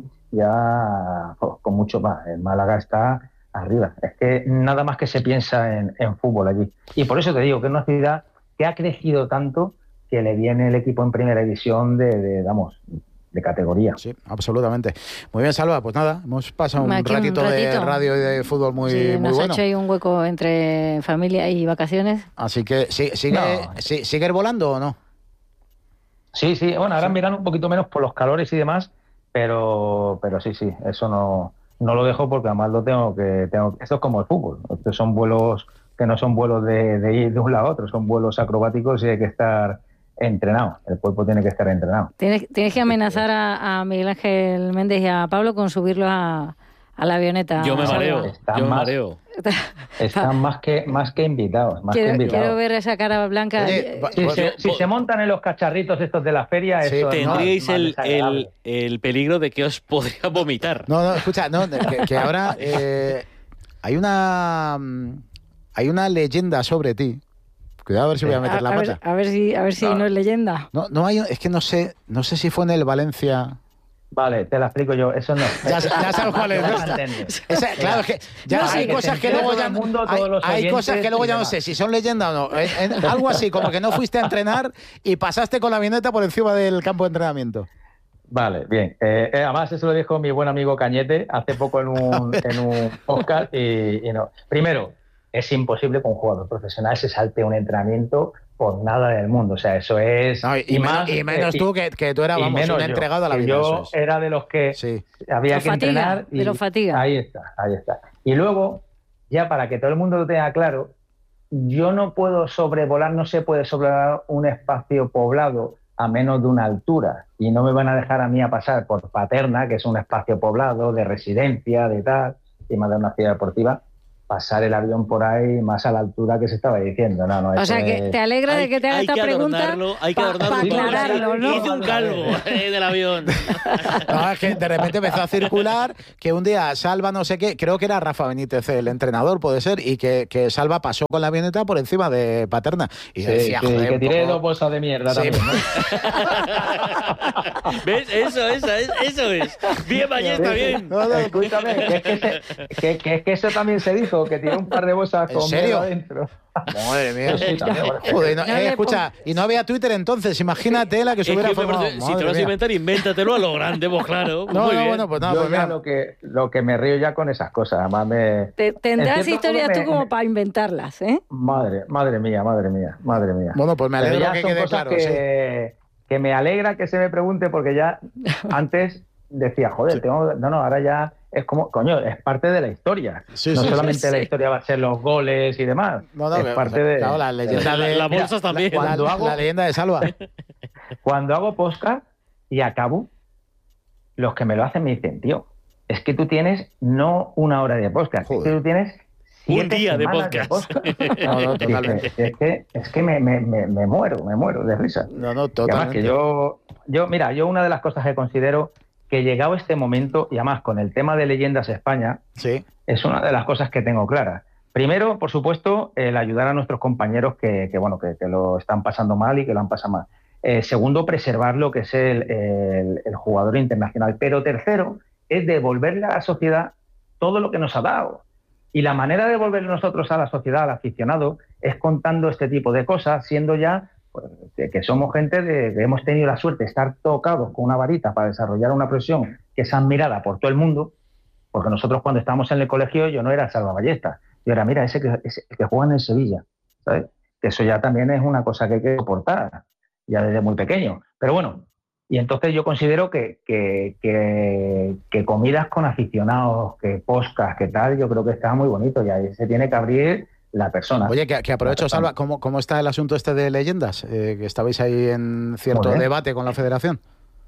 ya oh, con mucho más. El Málaga está arriba. Es que nada más que se piensa en, en fútbol allí. Y por eso te digo que es una ciudad que ha crecido tanto que le viene el equipo en primera división de, de, vamos, de categoría. Sí, absolutamente. Muy bien, Salva, pues nada, hemos pasado un ratito, un ratito de radio y de fútbol muy, sí, muy nos bueno. Ha hecho ahí un hueco entre familia y vacaciones. Así que, ¿sigue, sigue, no. ¿sigue, sigue volando o no? Sí, sí, bueno, ahora sí. en verano un poquito menos por los calores y demás, pero, pero sí, sí, eso no, no lo dejo porque además lo tengo que, tengo, esto es como el fútbol, estos son vuelos que no son vuelos de, de ir de un lado a otro, son vuelos acrobáticos y hay que estar entrenado, el cuerpo tiene que estar entrenado. Tienes, tienes que amenazar a, a Miguel Ángel Méndez y a Pablo con subirlo a, a la avioneta. Yo me mareo, están yo me más, mareo. Están más que, más que invitados. Más quiero, que invitados. quiero ver esa cara blanca. Oye, si, pues, se, si se montan en los cacharritos estos de la feria, sí, eso tendríais no, el, el, el peligro de que os podría vomitar. No, no, escucha, no, que, que ahora eh, hay una hay una leyenda sobre ti. Cuidado a ver si voy a meter a, la a pata. Ver, a ver si, a ver si no. no es leyenda. No, no hay, es que no sé, no sé si fue en el Valencia. Vale, te la explico yo, eso no. Ya, ya sabes cuál es. Esa, claro, es que ya no, hay, cosas que, que luego ya mundo, hay, hay cosas que luego ya no sé si son leyenda o no. En, en, algo así, como que no fuiste a entrenar y pasaste con la avioneta por encima del campo de entrenamiento. Vale, bien. Eh, además, eso lo dijo mi buen amigo Cañete hace poco en un, en un podcast y, y no. Primero, es imposible que un jugador profesional se salte un entrenamiento por nada del mundo. O sea, eso es... No, y, y, más, y menos eh, tú, que, que tú eras, vamos, un yo, entregado a la vida. Yo es. era de los que sí. había lo que fatiga, entrenar. Y de lo fatiga. Ahí está, ahí está. Y luego, ya para que todo el mundo lo tenga claro, yo no puedo sobrevolar, no se puede sobrevolar un espacio poblado a menos de una altura y no me van a dejar a mí a pasar por Paterna, que es un espacio poblado de residencia, de tal, y más de una ciudad deportiva, pasar el avión por ahí más a la altura que se estaba diciendo. No, no, o sea, que te alegra hay, de que te haga esta que pregunta hay que adornarlo para pa aclararlo, ¿no? Hice un calvo eh, del avión. No, es que de repente empezó a circular que un día Salva no sé qué, creo que era Rafa Benítez el entrenador, puede ser, y que, que Salva pasó con la avioneta por encima de Paterna. Y sí, decía, sí, joder, que tiré poco... dos bolsas de mierda sí. también, ¿no? ¿Ves? Eso, eso, eso es. Bien, Ballesta, bien. No, no, escúchame, que es que, se, que, que es que eso también se dijo, que tiró un par de bolsas con mierda adentro. Madre mía. Sí, también, Joder, no, no eh, le escucha, y no había Twitter entonces, imagínate la que se Es hubiera que formado. parece, si te Madre lo vas a mía. inventar, invéntatelo a lo grande, pues claro. No, Muy no, bien. bueno, pues nada, Yo pues ya mira. lo que, lo que me río ya con esas cosas, además me... Te, tendrás en cierto historias modo tú me- como me- para inventarlas, ¿eh? Madre, madre mía, madre mía, madre mía. Bueno, pues me Pero alegro ya que son quede cosas claro, que, que me alegra que se me pregunte, porque ya antes decía, joder, Sí. tengo... no, no, ahora ya es como, coño, es parte de la historia. Sí, no sí, solamente sí, la sí. historia va a ser los goles y demás, No, no, es que- parte de... claro, la leyenda La- de... las mira, bolsas también. La, Cuando la- hago- la leyenda de Salva. Cuando hago podcast y acabo, los que me lo hacen me dicen, tío, es que tú tienes no una hora de podcast, Joder. es que tú tienes siete Un día de semanas podcast. No, no, Dice, totalmente. es que, es que me, me, me, me muero, me muero de risa. No, no, Y además totalmente. que yo, yo, mira, yo una de las cosas que considero que llegado este momento, y además con el tema de Leyendas España, Sí. es una de las cosas que tengo claras. Primero, por supuesto, el ayudar a nuestros compañeros que, que, bueno, que, que lo están pasando mal y que lo han pasado mal. Eh, segundo, preservar lo que es el, el, el jugador internacional. Pero tercero, es devolverle a la sociedad todo lo que nos ha dado. Y la manera de devolverle nosotros a la sociedad, al aficionado, es contando este tipo de cosas, siendo ya pues, que, que somos gente de, que hemos tenido la suerte de estar tocados con una varita para desarrollar una profesión que es admirada por todo el mundo, porque nosotros cuando estábamos en el colegio yo no era Salva Ballesta, yo era, mira, ese que, ese que juega en el Sevilla, ¿sabes? Que eso ya también es una cosa que hay que soportar, ya desde muy pequeño. Pero bueno, y entonces yo considero que, que, que, que comidas con aficionados, que podcast, que tal, yo creo que está muy bonito y ahí se tiene que abrir la persona. Oye, que, que aprovecho, Salva, ¿cómo, ¿cómo está el asunto este de leyendas? Eh, que estabais ahí en cierto Muy bien. debate con la federación.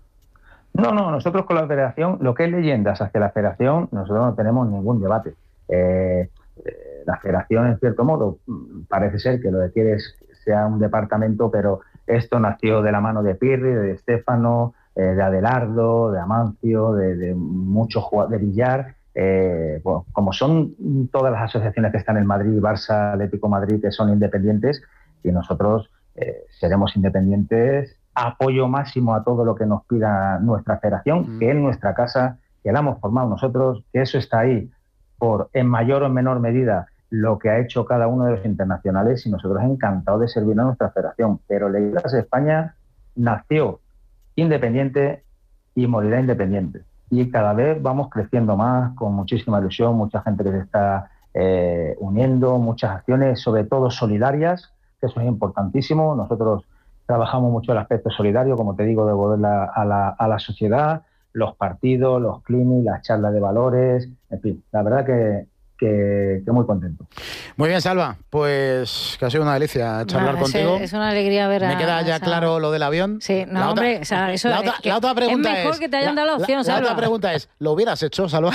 No, no, nosotros con la federación, lo que es leyendas hacia la federación, nosotros no tenemos ningún debate. Eh, eh, la federación, en cierto modo, parece ser que lo que quiere es que sea un departamento, pero esto nació de la mano de Pirri, de Estefano, eh, de Adelardo, de Amancio, de, de muchos jugadores, de Villar. Eh, bueno, como son todas las asociaciones que están en Madrid, Barça, Atlético de Madrid, que son independientes, y nosotros eh, seremos independientes, apoyo máximo a todo lo que nos pida nuestra federación, mm. que es nuestra casa, que la hemos formado nosotros, que eso está ahí por, en mayor o en menor medida, lo que ha hecho cada uno de los internacionales, y nosotros encantados de servir a nuestra federación. Pero Leyendas España nació independiente y morirá independiente. Y cada vez vamos creciendo más, con muchísima ilusión, mucha gente que se está eh, uniendo, muchas acciones, sobre todo solidarias, que eso es importantísimo. Nosotros trabajamos mucho el aspecto solidario, como te digo, de devolver la, a, la, a la sociedad, los partidos, los clinics, las charlas de valores, en fin, la verdad que, que, que muy contento. Muy bien, Salva, pues que ha sido una delicia charlar no, contigo. Es, es una alegría ver a... Me queda ya esa... claro lo del avión. Sí, no, la hombre, otra, o sea, eso la, otra, es, la otra pregunta es mejor es, que te hayan dado la opción, la, Salva. La otra pregunta es, ¿lo hubieras hecho, Salva?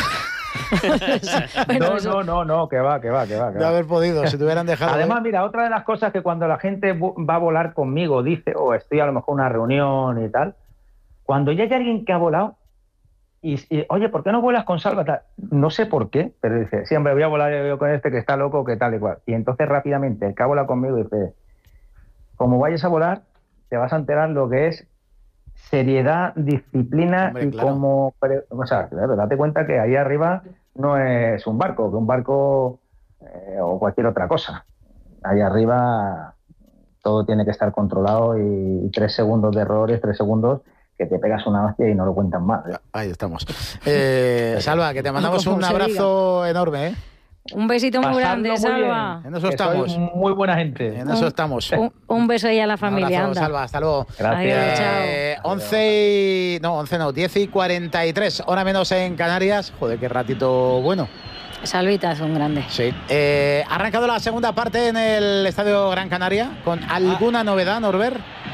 Bueno, no, eso... no, no, no, que va, que va, que va. Que de va. haber podido, si te hubieran dejado... Además, de... mira, otra de las cosas que cuando la gente va a volar conmigo, dice, o oh, estoy a lo mejor en una reunión y tal, cuando ya hay alguien que ha volado, y, y oye, ¿por qué no vuelas con Salva? Tal? No sé por qué, pero dice, sí, hombre, voy a volar yo con este que está loco, que tal y cual. Y entonces rápidamente el que ha volado conmigo dice, como vayas a volar, te vas a enterar lo que es seriedad, disciplina, hombre, y claro. Como... O sea, claro, date cuenta que ahí arriba no es un barco, que un barco eh, o cualquier otra cosa. Ahí arriba todo tiene que estar controlado y, y tres segundos de errores, tres segundos que te pegas una hostia y no lo cuentan más. Ahí estamos. Eh, Salva, que te mandamos un abrazo enorme, ¿eh? Un besito muy Pasadlo grande, muy Salva. Bien. En eso estamos. Soy muy buena gente. En eso un, estamos. Un, un beso ahí a la familia. Un abrazo, Salva, hasta luego. Gracias. Adiós, chao. Eh, once y... No, once no, diez y cuarenta y tres. Hora menos en Canarias. Joder, qué ratito bueno. Salvita es un grande. Sí. Eh, ha arrancado la segunda parte en el Estadio Gran Canaria. ¿Con alguna ah. novedad, Norbert?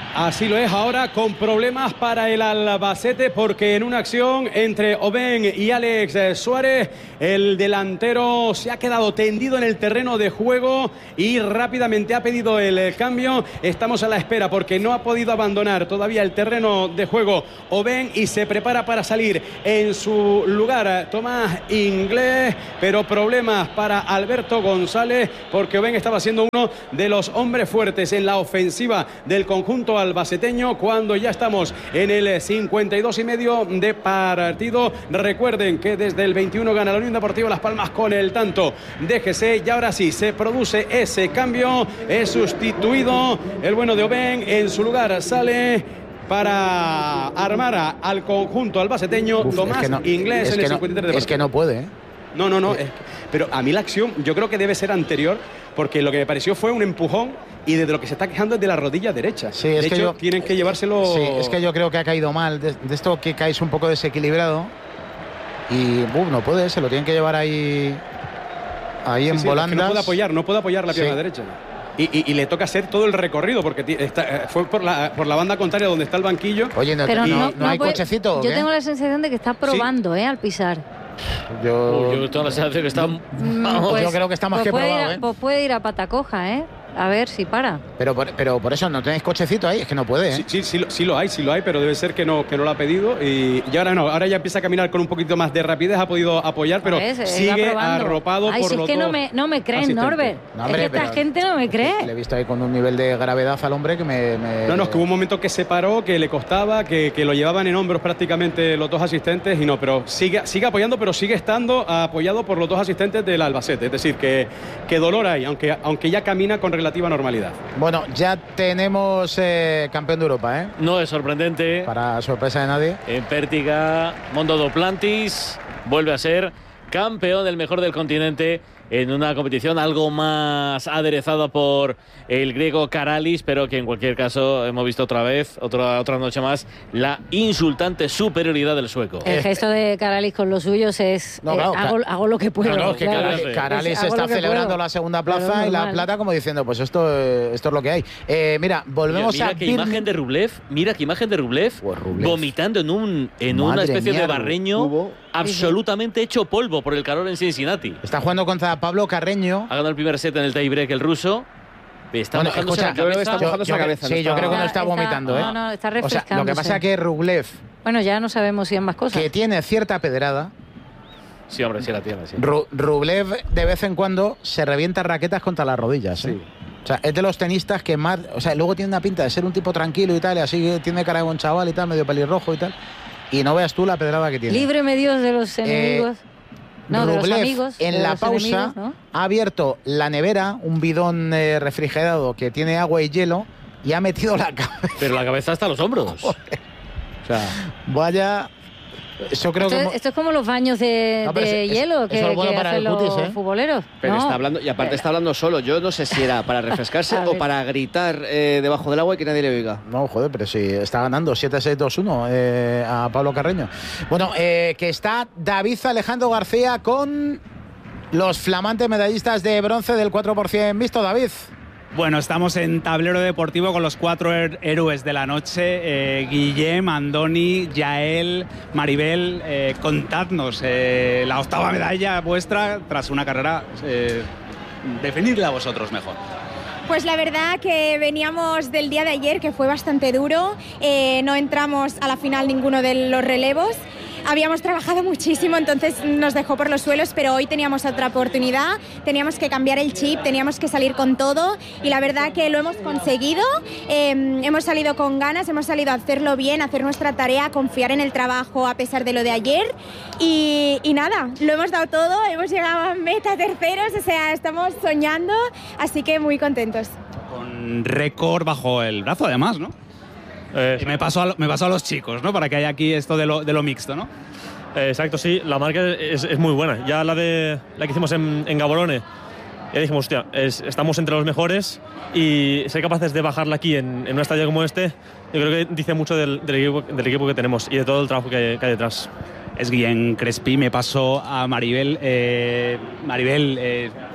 Así lo es ahora, con problemas para el Albacete, porque en una acción entre Oben y Alex Suárez, el delantero se ha quedado tendido en el terreno de juego y rápidamente ha pedido el cambio. Estamos a la espera porque no ha podido abandonar todavía el terreno de juego Oben y se prepara para salir en su lugar Tomás Inglés, pero problemas para Alberto González, porque Oben estaba siendo uno de los hombres fuertes en la ofensiva del conjunto albaceteño cuando ya estamos en el cincuenta y dos y medio de partido. Recuerden que desde el veintiuno gana la Unión Deportiva Las Palmas con el tanto de G C y ahora sí se produce ese cambio. Es sustituido el bueno de Oben, en su lugar sale para armar a, al conjunto albaceteño Uf, Tomás es que no, Inglés es en que el no, cincuenta y tres de es que no puede, ¿eh? No, no, no. Es, pero a mí la acción yo creo que debe ser anterior, porque lo que me pareció fue un empujón y desde lo que se está quejando es de la rodilla derecha. Sí, es de que hecho, yo, tienen que llevárselo... Sí, es que yo creo que ha caído mal. De, de esto que caes un poco desequilibrado y uh, no puede, se lo tienen que llevar ahí, ahí sí, en sí, volandas. Es que no puede apoyar, no puede apoyar la pierna sí. derecha. Y, y, y le toca hacer todo el recorrido porque está, fue por la, por la banda contraria donde está el banquillo. Oye, no, pero y, no, no, no hay puede, cochecito. Yo ¿qué? tengo la sensación de que está probando, sí. ¿eh? Al pisar. Yo, Uy, yo tengo la sensación de que está. Vamos, pues, yo creo que está más pues que puede probado. Ir a, ¿eh? Pues puede ir a pata coja, ¿eh? A ver si para. Pero por, pero por eso no tenéis cochecito ahí, es que no puede, ¿eh? Sí, sí, sí, lo, sí lo hay, sí lo hay, pero debe ser que no, que no lo ha pedido. Y, y ahora no, ahora ya empieza a caminar con un poquito más de rapidez, ha podido apoyar, pero ver, sigue arropado Ay, por si los es que dos no me, no me creen, asistentes. Norbert. No, hombre, es que esta gente no me cree. Le he visto ahí con un nivel de gravedad al hombre que me... me... No, no, es que hubo un momento que se paró, que le costaba, que, que lo llevaban en hombros prácticamente los dos asistentes y no, pero sigue, sigue apoyando, pero sigue estando apoyado por los dos asistentes del Albacete. Es decir, que, que dolor hay, aunque, aunque ya camina con relativa normalidad. Bueno, ya tenemos eh, campeón de Europa, ¿eh? No es sorprendente. Para sorpresa de nadie. En Pértiga, Mondo Duplantis vuelve a ser campeón del mejor del continente en una competición algo más aderezada por el griego Karalis, pero que en cualquier caso hemos visto otra vez, otra, otra noche más, la insultante superioridad del sueco. El gesto de Karalis con los suyos es no, claro, eh, hago, hago lo que puedo. No, no, es que claro. Karalis, Karalis Hago está lo que celebrando puedo. la segunda plaza Claro, y la normal. plata como diciendo, pues esto, esto es lo que hay. Eh, mira, volvemos mira, mira a... qué imagen de Rublev, mira qué imagen de Rublev, Pues Rublev. vomitando en, un, en Madre una especie mía, de barreño hubo... absolutamente hecho polvo por el calor en Cincinnati. Está jugando contra Pablo Carreño. Ha ganado el primer set en el tiebreak el ruso. Está Bueno, mojándose escucha, la yo creo que cabeza. está mojándose Yo- la yo- cabeza. sí, no yo está- creo que no está Está- vomitando, ¿eh? no, no, está O sea, lo que refrescándose. pasa es que Rublev, Bueno, ya no sabemos si hay más cosas. que tiene cierta pedrada, Sí, hombre, sí la tiene, sí. Ru- Rublev de vez en cuando se revienta raquetas contra las rodillas, ¿eh? Sí. O sea, es de los tenistas que más... O sea, luego tiene una pinta de ser un tipo tranquilo y tal, y así que tiene cara de buen chaval y tal, medio pelirrojo y tal. Y no veas tú la pedrada que tiene. Líbreme Dios de los enemigos. no, de los Rublev, amigos. en de la los pausa, enemigos, ¿no? ha abierto la nevera, un bidón eh, refrigerado que tiene agua y hielo, y ha metido la cabeza. Pero la cabeza hasta los hombros. O sea, Vaya... Eso creo Esto, que... es- esto es como los baños de, No, pero de es- es- hielo eso que, es bueno que para hacen el cutis, los ¿eh? futboleros. Pero No. está hablando, y aparte está hablando solo. Yo no sé si era para refrescarse A o ver. para gritar eh, debajo del agua y que nadie le oiga. No, joder, pero sí, está ganando siete seis dos uno eh, a Pablo Carreño. Bueno, eh, que está David Alejandro García con los flamantes medallistas de bronce del cuatro por ciento mixto, David. Bueno, estamos en tablero deportivo con los cuatro her- héroes de la noche, eh, Guillem, Andoni, Yael, Maribel. Eh, contadnos eh, la octava medalla vuestra tras una carrera, eh, definidla vosotros mejor. Pues la verdad que veníamos del día de ayer, que fue bastante duro, eh, no entramos a la final ninguno de los relevos. Habíamos trabajado muchísimo, entonces nos dejó por los suelos, pero hoy teníamos otra oportunidad, teníamos que cambiar el chip, teníamos que salir con todo y la verdad que lo hemos conseguido. Eh, hemos salido con ganas, hemos salido a hacerlo bien, a hacer nuestra tarea, a confiar en el trabajo a pesar de lo de ayer y, y nada, lo hemos dado todo, hemos llegado a meta terceros, o sea, estamos soñando, así que muy contentos. Con récord bajo el brazo, además, ¿no? Eh, Y me paso a, lo- me paso a los chicos, ¿no? Para que haya aquí esto de lo, de lo mixto, ¿no? eh, exacto, sí, la marca es, es muy buena. Ya la de la que hicimos en, en Gaborone, ya dijimos, hostia, es- estamos entre los mejores y ser capaces de bajarla aquí en, en un estadio como este, yo creo que dice mucho del, del, equipo, del equipo que tenemos y de todo el trabajo que hay, que hay detrás. Es Guillem Crespi, me paso a Maribel. Eh, Maribel, eh,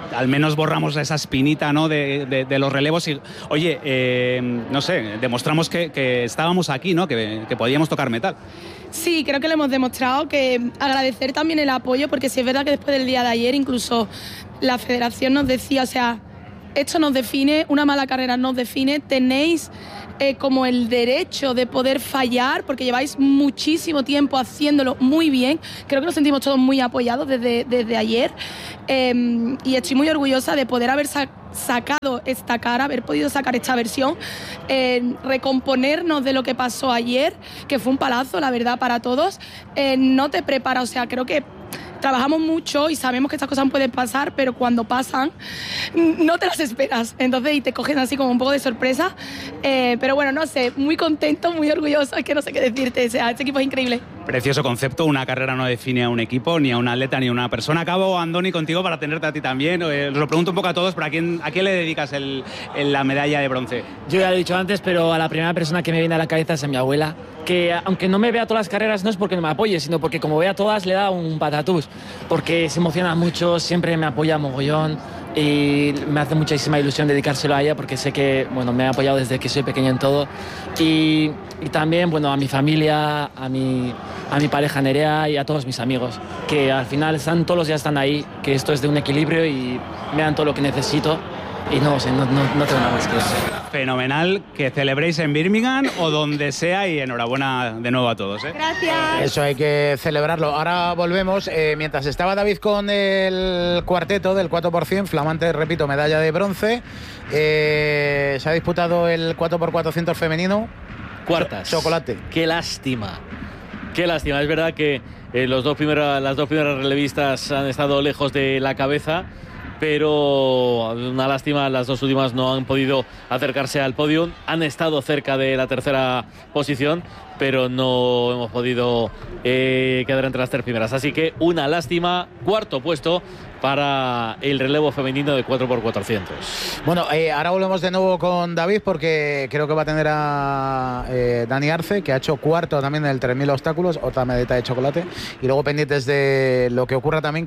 al menos borramos esa espinita, ¿no? de, de, de los relevos y, oye, eh, no sé, demostramos que, que estábamos aquí, ¿no? Que, que podíamos tocar metal. Sí, creo que lo hemos demostrado, que agradecer también el apoyo, porque sí es verdad que después del día de ayer incluso la federación nos decía, o sea, esto nos define, una mala carrera nos define, tenéis eh, como el derecho de poder fallar, porque lleváis muchísimo tiempo haciéndolo muy bien. Creo que nos sentimos todos muy apoyados desde, desde ayer eh, y estoy muy orgullosa de poder haber sac sacado esta cara, haber podido sacar esta versión, eh, recomponernos de lo que pasó ayer, que fue un palazo, la verdad, para todos. Eh, no te prepara, o sea, creo que trabajamos mucho y sabemos que estas cosas pueden pasar, pero cuando pasan no te las esperas, entonces y te cogen así como un poco de sorpresa, eh, pero bueno, no sé, muy contento, muy orgulloso, es que no sé qué decirte, o sea, este equipo es increíble. Precioso concepto, una carrera no define a un equipo, ni a un atleta, ni a una persona. Acabo, Andoni, contigo para tenerte a ti también, eh, lo pregunto un poco a todos, pero ¿a quién, a quién le dedicas el, el, la medalla de bronce? Yo ya lo he dicho antes, pero a la primera persona que me viene a la cabeza es a mi abuela, que aunque no me vea todas las carreras no es porque no me apoye, sino porque como vea todas le da un patatús, porque se emociona mucho, siempre me apoya mogollón y me hace muchísima ilusión dedicárselo a ella porque sé que bueno, me ha apoyado desde que soy pequeño en todo y, y también bueno, a mi familia, a mi, a mi pareja Nerea y a todos mis amigos, que al final están, todos los días están ahí, que esto es de un equilibrio y me dan todo lo que necesito. Y no, no, no, no tengo nada más que decir. Fenomenal, que celebréis en Birmingham o donde sea y enhorabuena de nuevo a todos, ¿eh? Gracias. Eso hay que celebrarlo. Ahora volvemos. Eh, mientras estaba David con el cuarteto del cuatro por cien, flamante, repito, medalla de bronce, eh, se ha disputado el cuatro por cuatrocientos femenino. Cuartas. Chocolate. Qué lástima. Qué lástima. Es verdad que eh, los dos primeras, las dos primeras relevistas han estado lejos de la cabeza, pero una lástima, las dos últimas no han podido acercarse al podio, han estado cerca de la tercera posición, pero no hemos podido eh, quedar entre las tres primeras. Así que una lástima, cuarto puesto para el relevo femenino de cuatro por cuatrocientos. Bueno, eh, ahora volvemos de nuevo con David porque creo que va a tener a eh, Dani Arce, que ha hecho cuarto también en el tres mil obstáculos, otra medallita de chocolate, y luego pendientes de lo que ocurra también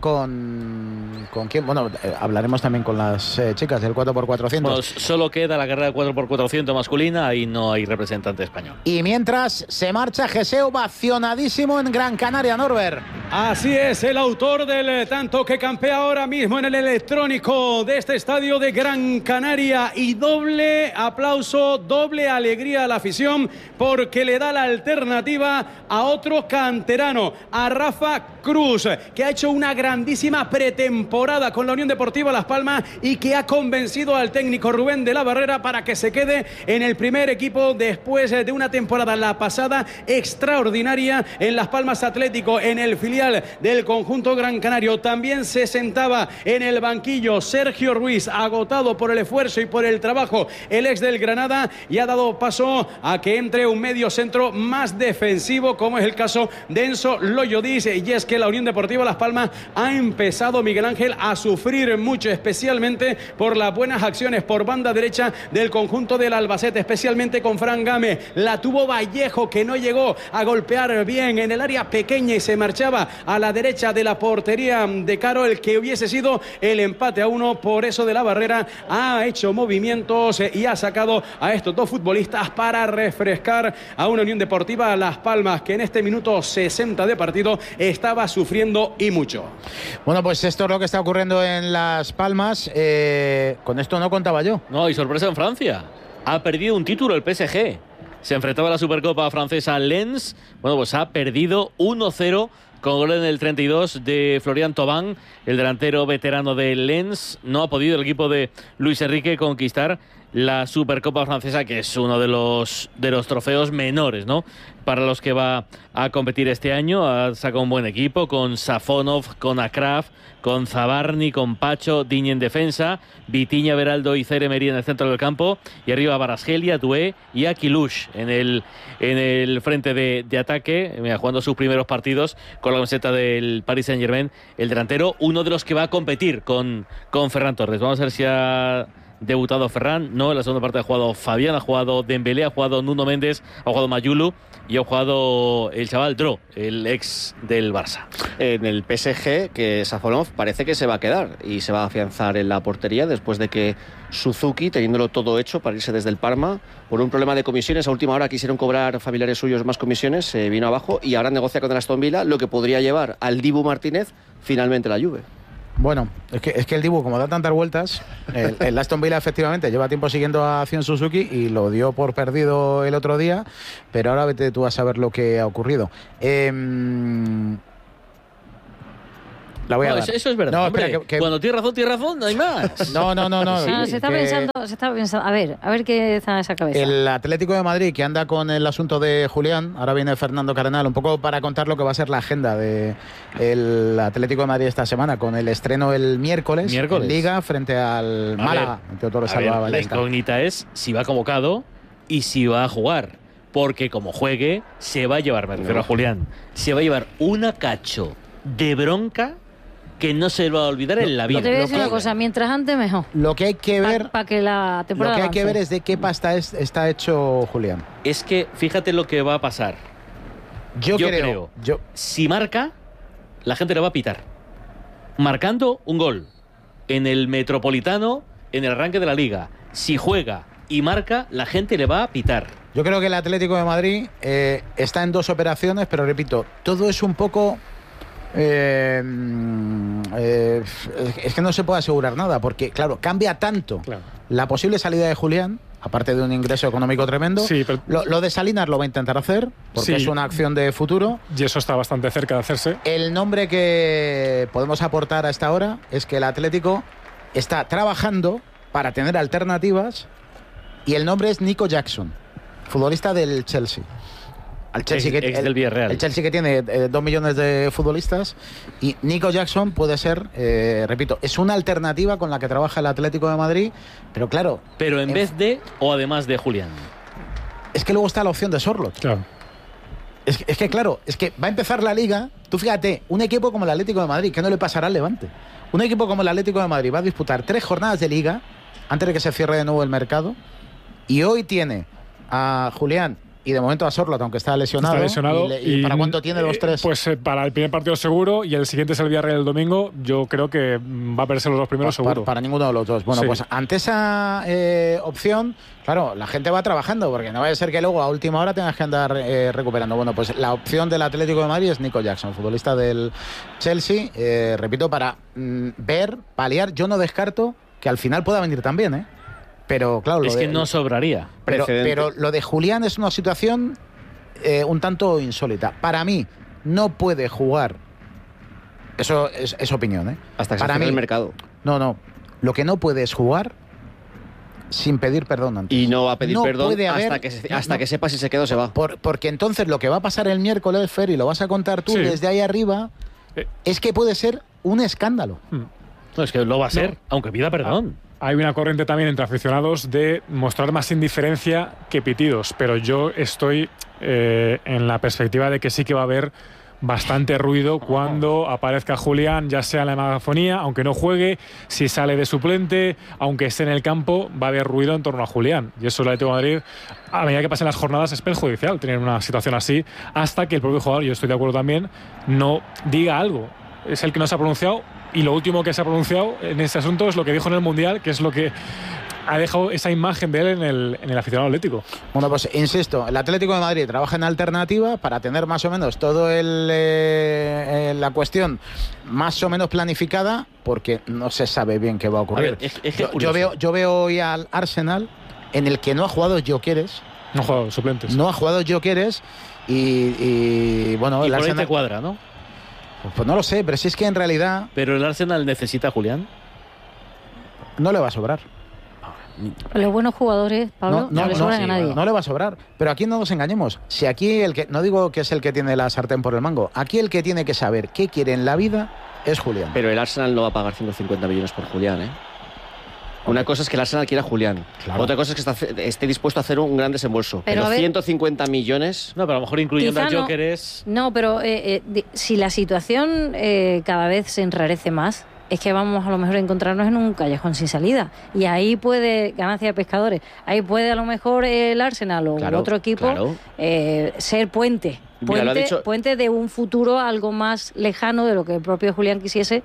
con... ¿Con quién? Bueno, eh, hablaremos también con las eh, chicas del cuatro por cuatrocientos. Bueno, solo queda la carrera de cuatro por cuatrocientos masculina y no hay representante español. Y mientras se marcha Gesé ovacionadísimo en Gran Canaria, Norbert. Así es, el autor del tanto que campea ahora mismo en el electrónico de este estadio de Gran Canaria, y doble aplauso, doble alegría a la afición porque le da la alternativa a otro canterano, a Rafa Cruz, que ha hecho una grandísima pretemporada con la Unión Deportiva Las Palmas y que ha convencido al técnico Rubén de la Barrera para que se quede en el primer equipo después de una temporada, la pasada, extraordinaria en Las Palmas Atlético, en el filial del conjunto gran canario. También se sentaba en el banquillo Sergio Ruiz, agotado por el esfuerzo y por el trabajo, el ex del Granada, y ha dado paso a que entre un medio centro más defensivo, como es el caso de Enzo Loyodis. Y es que la Unión Deportiva Las Palmas ha empezado, Miguel Ángel, a sufrir mucho, especialmente por las buenas acciones por banda derecha del conjunto del Albacete, especialmente con Fran Gámez. La tuvo Vallejo, que no llegó a golpear bien en el área pequeña y se marchaba a la derecha de la portería de Caro, el que hubiese sido el empate a uno. Por eso de la Barrera ha hecho movimientos y ha sacado a estos dos futbolistas para refrescar a una Unión Deportiva Las Palmas que en este minuto sesenta de partido estaba sufriendo y mucho. Bueno, pues esto es lo que está ocurriendo en Las Palmas. Eh, con esto no contaba yo. No, y sorpresa en Francia. Ha perdido un título el P S G. Se enfrentaba a la Supercopa francesa Lens. Bueno, pues ha perdido uno cero con gol en el treinta y dos de Florian Thauvin, el delantero veterano de Lens. No ha podido el equipo de Luis Enrique conquistar la Supercopa francesa, que es uno de los, de los trofeos menores, ¿no?, para los que va a competir este año. Ha sacado un buen equipo con Safonov, con Akraf, con Zabarni, con Pacho, Digne en defensa, Vitiña, Beraldo y Cere Merí en el centro del campo, y arriba Barasgelia, Doué y Aquilush en el, en el frente de, de ataque, mira, jugando sus primeros partidos con la camiseta del Paris Saint-Germain, el delantero, uno de los que va a competir con, con Ferran Torres. Vamos a ver si ha debutado Ferran, no, en la segunda parte ha jugado Fabián, ha jugado Dembélé, ha jugado Nuno Méndez, ha jugado Mayulu y ha jugado el chaval Dro, el ex del Barça. En el P S G, que Safonov parece que se va a quedar y se va a afianzar en la portería después de que Suzuki, teniéndolo todo hecho para irse desde el Parma, por un problema de comisiones, a última hora quisieron cobrar familiares suyos más comisiones, se vino abajo y ahora negocia con el Aston Villa, lo que podría llevar al Dibu Martínez finalmente la Juve. Bueno, es que, es que el Dibu, como da tantas vueltas, el, el Aston Villa efectivamente lleva tiempo siguiendo a Zion Suzuki y lo dio por perdido el otro día, pero ahora vete tú a saber lo que ha ocurrido. Eh, La voy a no, dar. Eso, eso es verdad. No, hombre, espera, que, que... Cuando tienes razón, tienes razón, no hay más. No, no, no, no. Sí, se está que... pensando, se está pensando. A ver, a ver qué está en esa cabeza. El Atlético de Madrid, que anda con el asunto de Julián, ahora viene Fernando Cardenal, un poco para contar lo que va a ser la agenda de el Atlético de Madrid esta semana, con el estreno el miércoles, miércoles. en Liga frente al a Málaga. Ver, a ver, la incógnita es si va convocado y si va a jugar. Porque como juegue, se va a llevar, me refiero a Julián, se va a llevar una cacho de bronca que no se va a olvidar en la vida. Yo te voy a decir una cosa, mientras antes mejor. Lo que hay que ver, para pa que la temporada lo que hay avance. que ver es de qué pasta es, está hecho Julián. Es que fíjate lo que va a pasar. Yo, yo creo, creo, yo... si marca, la gente le va a pitar. Marcando un gol en el Metropolitano, en el arranque de la Liga. Si juega y marca, la gente le va a pitar. Yo creo que el Atlético de Madrid eh, está en dos operaciones, pero repito, todo es un poco... Eh, eh, es que no se puede asegurar nada, porque claro, cambia tanto claro. la posible salida de Julián, aparte de un ingreso económico tremendo. Sí, pero... lo, lo de Salinas lo va a intentar hacer, porque sí. es una acción de futuro. Y eso está bastante cerca de hacerse. El nombre que podemos aportar a esta hora es que el Atlético está trabajando para tener alternativas, y el nombre es Nico Jackson, futbolista del Chelsea. Al Chelsea, ex, que, ex el, del Villarreal. el Chelsea que tiene eh, dos millones de futbolistas, y Nico Jackson puede ser, eh, repito, es una alternativa con la que trabaja el Atlético de Madrid, pero claro... Pero en, en vez de o además de Julián. Es que luego está la opción de Sorloth. Claro. Es, es que claro, es que va a empezar la Liga, tú fíjate, un equipo como el Atlético de Madrid, ¿qué no le pasará al Levante? Un equipo como el Atlético de Madrid va a disputar tres jornadas de Liga antes de que se cierre de nuevo el mercado, y hoy tiene a Julián y de momento a Sorloth, aunque está lesionado. Está lesionado. ¿Y, le, y, y para cuánto tiene los tres? Pues eh, para el primer partido seguro, y el siguiente es el Villarreal el domingo. Yo creo que va a perderse los dos primeros para, seguro. Para, para ninguno de los dos. Bueno, sí. pues ante esa eh, opción, claro, la gente va trabajando, porque no vaya a ser que luego a última hora tengas que andar eh, recuperando. Bueno, pues la opción del Atlético de Madrid es Nico Jackson, futbolista del Chelsea. Eh, repito, para mm, ver, paliar, yo no descarto que al final pueda venir también, ¿eh? Pero claro, es lo que de, no sobraría. Pero, pero lo de Julián es una situación eh, un tanto insólita. Para mí, no puede jugar. Eso es, es opinión, ¿eh? Hasta que Para se cierre mí, el mercado. No, no. Lo que no puede es jugar sin pedir perdón antes. Y no va a pedir no perdón puede haber, hasta, que, se, hasta no, que sepa si se queda o se va. Por, porque entonces lo que va a pasar el miércoles, Fer, y lo vas a contar tú sí. desde ahí arriba, eh. es que puede ser un escándalo. Hmm. No, es que lo va a ser, no. aunque pida perdón. Ah. Hay una corriente también entre aficionados de mostrar más indiferencia que pitidos, pero yo estoy eh, en la perspectiva de que sí que va a haber bastante ruido cuando aparezca Julián, ya sea en la megafonía, aunque no juegue, si sale de suplente, aunque esté en el campo, va a haber ruido en torno a Julián. Y eso el Atlético de Madrid, a medida que pasen las jornadas, es perjudicial tener una situación así, hasta que el propio jugador, yo estoy de acuerdo también, no diga algo. Es el que no se ha pronunciado, y lo último que se ha pronunciado en este asunto es lo que dijo en el Mundial, que es lo que ha dejado esa imagen de él en el, en el aficionado atlético. Bueno, pues insisto, el Atlético de Madrid trabaja en alternativa para tener más o menos todo el eh, la cuestión más o menos planificada, porque no se sabe bien qué va a ocurrir. A ver, es, es yo, yo veo yo veo hoy al Arsenal en el que no ha jugado Gyökeres. No ha jugado suplentes. No ha jugado Gyökeres y, y bueno, y el por Arsenal ahí te cuadra, ¿no? Pues no lo sé, pero si es que en realidad... ¿Pero el Arsenal necesita a Julián? No le va a sobrar. Los buenos jugadores, Pablo, no, no, no le sobran no, a nadie. No le va a sobrar. Pero aquí no nos engañemos. Si aquí el que... No digo que es el que tiene la sartén por el mango. Aquí el que tiene que saber qué quiere en la vida es Julián. Pero el Arsenal no va a pagar ciento cincuenta millones por Julián, ¿eh? Una cosa es que el Arsenal quiera a Julián. Claro. Otra cosa es que está, esté dispuesto a hacer un gran desembolso. Pero, pero ver, ciento cincuenta millones... No, pero a lo mejor incluyendo a Gyökeres... No, no, pero eh, eh, si la situación eh, cada vez se enrarece más, es que vamos a lo mejor a encontrarnos en un callejón sin salida. Y ahí puede, ganancia de pescadores, ahí puede a lo mejor el Arsenal o claro, otro equipo claro. eh, ser puente. Puente, Mira, dicho... puente de un futuro algo más lejano de lo que el propio Julián quisiese.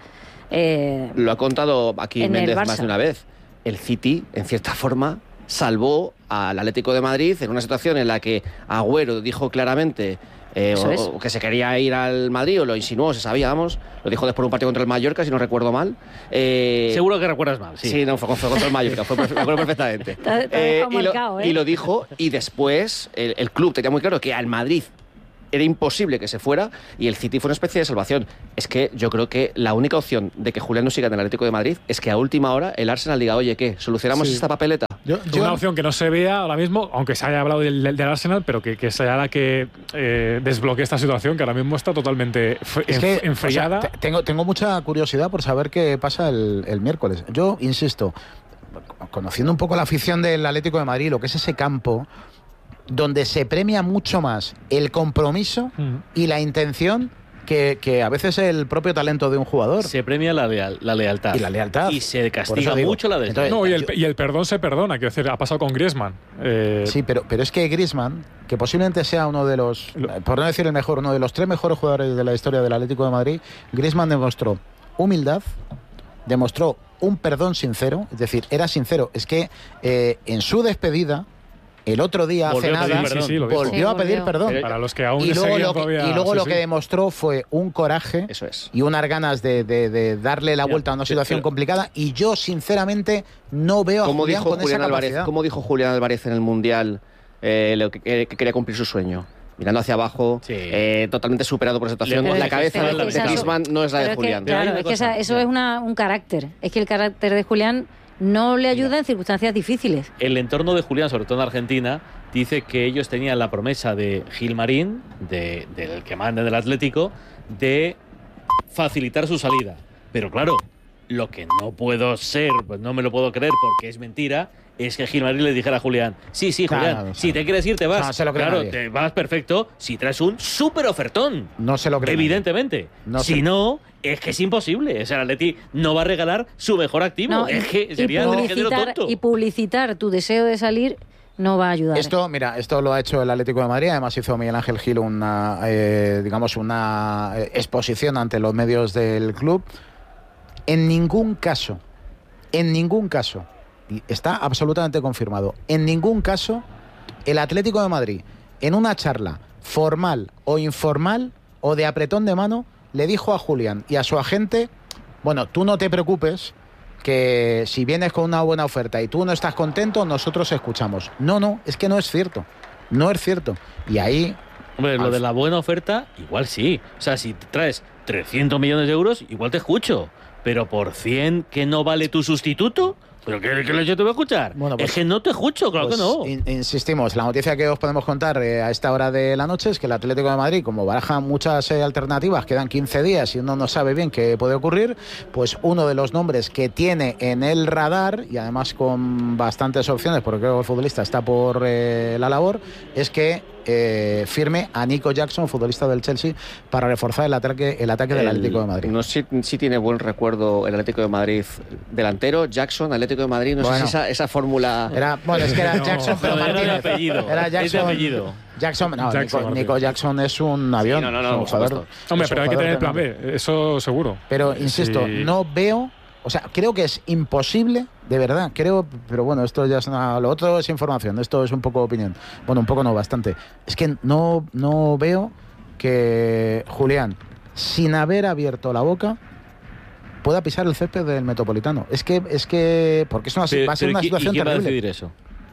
Eh, lo ha contado aquí Méndez más de una vez. El City, en cierta forma, salvó al Atlético de Madrid en una situación en la que Agüero dijo claramente eh, o, o que se quería ir al Madrid, o lo insinuó, se sabía, vamos, lo dijo después de un partido contra el Mallorca, si no recuerdo mal. Eh, Seguro que recuerdas mal, sí. Sí, no, fue, fue contra el Mallorca, fue, me acuerdo perfectamente. Está, está eh, y, marcado, lo, ¿eh? y lo dijo, y después el, el club tenía muy claro que al Madrid era imposible que se fuera, y el City fue una especie de salvación. Es que yo creo que la única opción de que Julián no siga en el Atlético de Madrid es que a última hora el Arsenal diga, oye, ¿qué? ¿Solucionamos sí. esta papeleta? Yo, yo... Una opción que no se vea ahora mismo, aunque se haya hablado del, del Arsenal, pero que, que sea la que eh, desbloquee esta situación, que ahora mismo está totalmente es que, enfriada. O sea, tengo, tengo mucha curiosidad por saber qué pasa el, el miércoles. Yo insisto, conociendo un poco la afición del Atlético de Madrid, lo que es ese campo donde se premia mucho más el compromiso mm. y la intención que, que a veces el propio talento de un jugador. Se premia la, leal, la lealtad. Y la lealtad. Y se castiga mucho la deslealtad. No, y el, y el perdón se perdona, quiero decir, ha pasado con Griezmann. Eh... Sí, pero, pero es que Griezmann, que posiblemente sea uno de los, por no decir el mejor, uno de los tres mejores jugadores de la historia del Atlético de Madrid, Griezmann demostró humildad, demostró un perdón sincero, es decir, era sincero. Es que eh, en su despedida, el otro día, hace nada, sí, sí, volvió sí, a pedir perdón. Para los que aún y luego lo que, todavía, y luego sí, lo sí. que demostró fue un coraje Eso es. y unas ganas de, de, de darle la Ya, vuelta a una sí, situación pero, complicada. Y yo, sinceramente, no veo a ¿cómo Julián dijo con Julián esa Álvarez, capacidad. ¿Cómo dijo Julián Álvarez en el Mundial eh, lo que, que, que quería cumplir su sueño? Mirando hacia abajo, sí. eh, totalmente superado por la situación. Pero la cabeza de, de Griezmann no es la de Julián. Que, claro, es que esa, eso ya. es una, un carácter. Es que el carácter de Julián no le ayuda en circunstancias difíciles. El entorno de Julián, sobre todo en Argentina, dice que ellos tenían la promesa de Gilmarín, de, del que manda del Atlético, de facilitar su salida. Pero claro, lo que no puedo ser, pues no me lo puedo creer porque es mentira, es que Gilmarín le dijera a Julián, sí, sí, Julián, claro, no, si te quieres ir te vas. No, se lo cree claro, nadie. te vas perfecto si traes un súper ofertón. No se lo cree Evidentemente. No si se... no, es que es imposible. O sea, el Atleti no va a regalar su mejor activo. No, es que sería y el tonto. Y publicitar tu deseo de salir no va a ayudar. Esto, mira, esto lo ha hecho el Atlético de Madrid. Además hizo Miguel Ángel Gil una, eh, digamos, una exposición ante los medios del club. En ningún caso, en ningún caso, y está absolutamente confirmado, en ningún caso el Atlético de Madrid, en una charla formal o informal o de apretón de mano, le dijo a Julián y a su agente, bueno, tú no te preocupes, que si vienes con una buena oferta y tú no estás contento, nosotros escuchamos. No, no, es que no es cierto. No es cierto. Y ahí... Hombre, lo de la buena oferta, igual sí. O sea, si traes trescientos millones de euros, igual te escucho. Pero por cien que no vale tu sustituto... ¿Pero qué, qué yo te voy a escuchar? Bueno, pues, es que no te escucho, claro pues, que no. In, insistimos, la noticia que os podemos contar eh, a esta hora de la noche es que el Atlético de Madrid, como baraja muchas eh, alternativas, quedan quince días y uno no sabe bien qué puede ocurrir, pues uno de los nombres que tiene en el radar, y además con bastantes opciones, porque creo que el futbolista está por eh, la labor, es que Eh, firme a Nico Jackson, futbolista del Chelsea, para reforzar el ataque, el ataque el, del Atlético de Madrid. No sé si, si tiene buen recuerdo el Atlético de Madrid delantero, Jackson, Atlético de Madrid, no bueno, sé si esa, esa fórmula... Era, bueno, es que era Jackson, no, pero no, Martínez. Era de apellido. Era Jackson. Es de apellido. Jackson, no, Jackson, Nico, Nico Jackson es un avión. Sí, no, no, no, es un jugador, Hombre, es un pero hay que tener el plan B, B, eso seguro. Pero, insisto, sí. no veo... O sea, creo que es imposible, de verdad, creo, pero bueno, esto ya es una, lo otro es información, esto es un poco opinión. Bueno, un poco no, bastante. Es que no, no veo que Julián, sin haber abierto la boca, pueda pisar el césped del Metropolitano. Es que, es que, porque es una, pero, va a ser una situación ¿y quién terrible. va a decidir eso?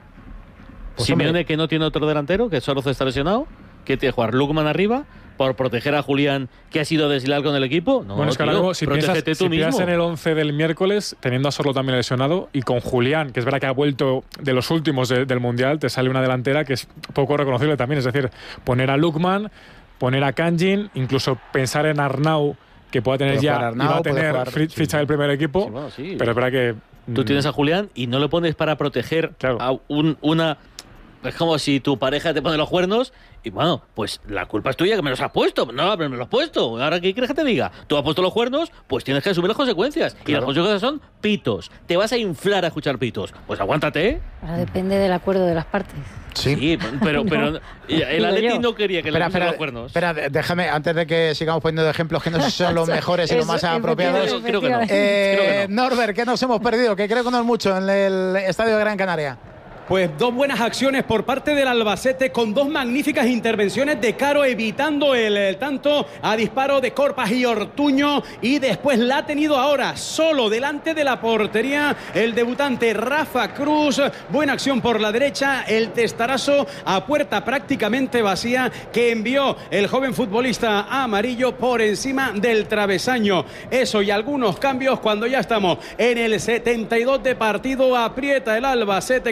Pues, Simeone, hombre, que no tiene otro delantero, que solo se está lesionado, que tiene que jugar Lukman arriba por proteger a Julián, que ha sido desleal con el equipo. No, bueno, es que tío, ahora mismo, si piensas, tú si mismo. piensas en el once del miércoles, teniendo a Sorlo también lesionado, y con Julián, que es verdad que ha vuelto de los últimos de, del Mundial, te sale una delantera que es poco reconocible también. Es decir, poner a Lukman, poner a Kangin, incluso pensar en Arnau, que pueda tener ya Arnau, y va a tener jugar, ficha sí. del primer equipo, sí, bueno, sí. pero es verdad que... Tú tienes a Julián y no lo pones para proteger claro. a un, una... Es como si tu pareja te pone los cuernos y, bueno, pues la culpa es tuya que me los has puesto. No, pero me los has puesto. Ahora, ¿qué quieres que te diga? Tú has puesto los cuernos, pues tienes que asumir las consecuencias. Claro. Y las consecuencias son pitos. Te vas a inflar a escuchar pitos. Pues aguántate. Ahora depende del acuerdo de las partes. Sí, sí pero, pero no. El Atleti no quería que espera, le pusiera espera, los cuernos. Espera, déjame, antes de que sigamos poniendo ejemplos que no son los mejores y los más apropiados. Creo, creo que no. Eh, creo que no. Norbert, ¿qué nos hemos perdido? Que creo que no es mucho en el Estadio de Gran Canaria. Pues dos buenas acciones por parte del Albacete con dos magníficas intervenciones de Caro evitando el, el tanto a disparo de Corpas y Ortuño, y después la ha tenido ahora solo delante de la portería el debutante Rafa Cruz. Buena acción por la derecha, el testarazo a puerta prácticamente vacía que envió el joven futbolista amarillo por encima del travesaño. Eso y algunos cambios cuando ya estamos en el setenta y dos de partido. Aprieta el Albacete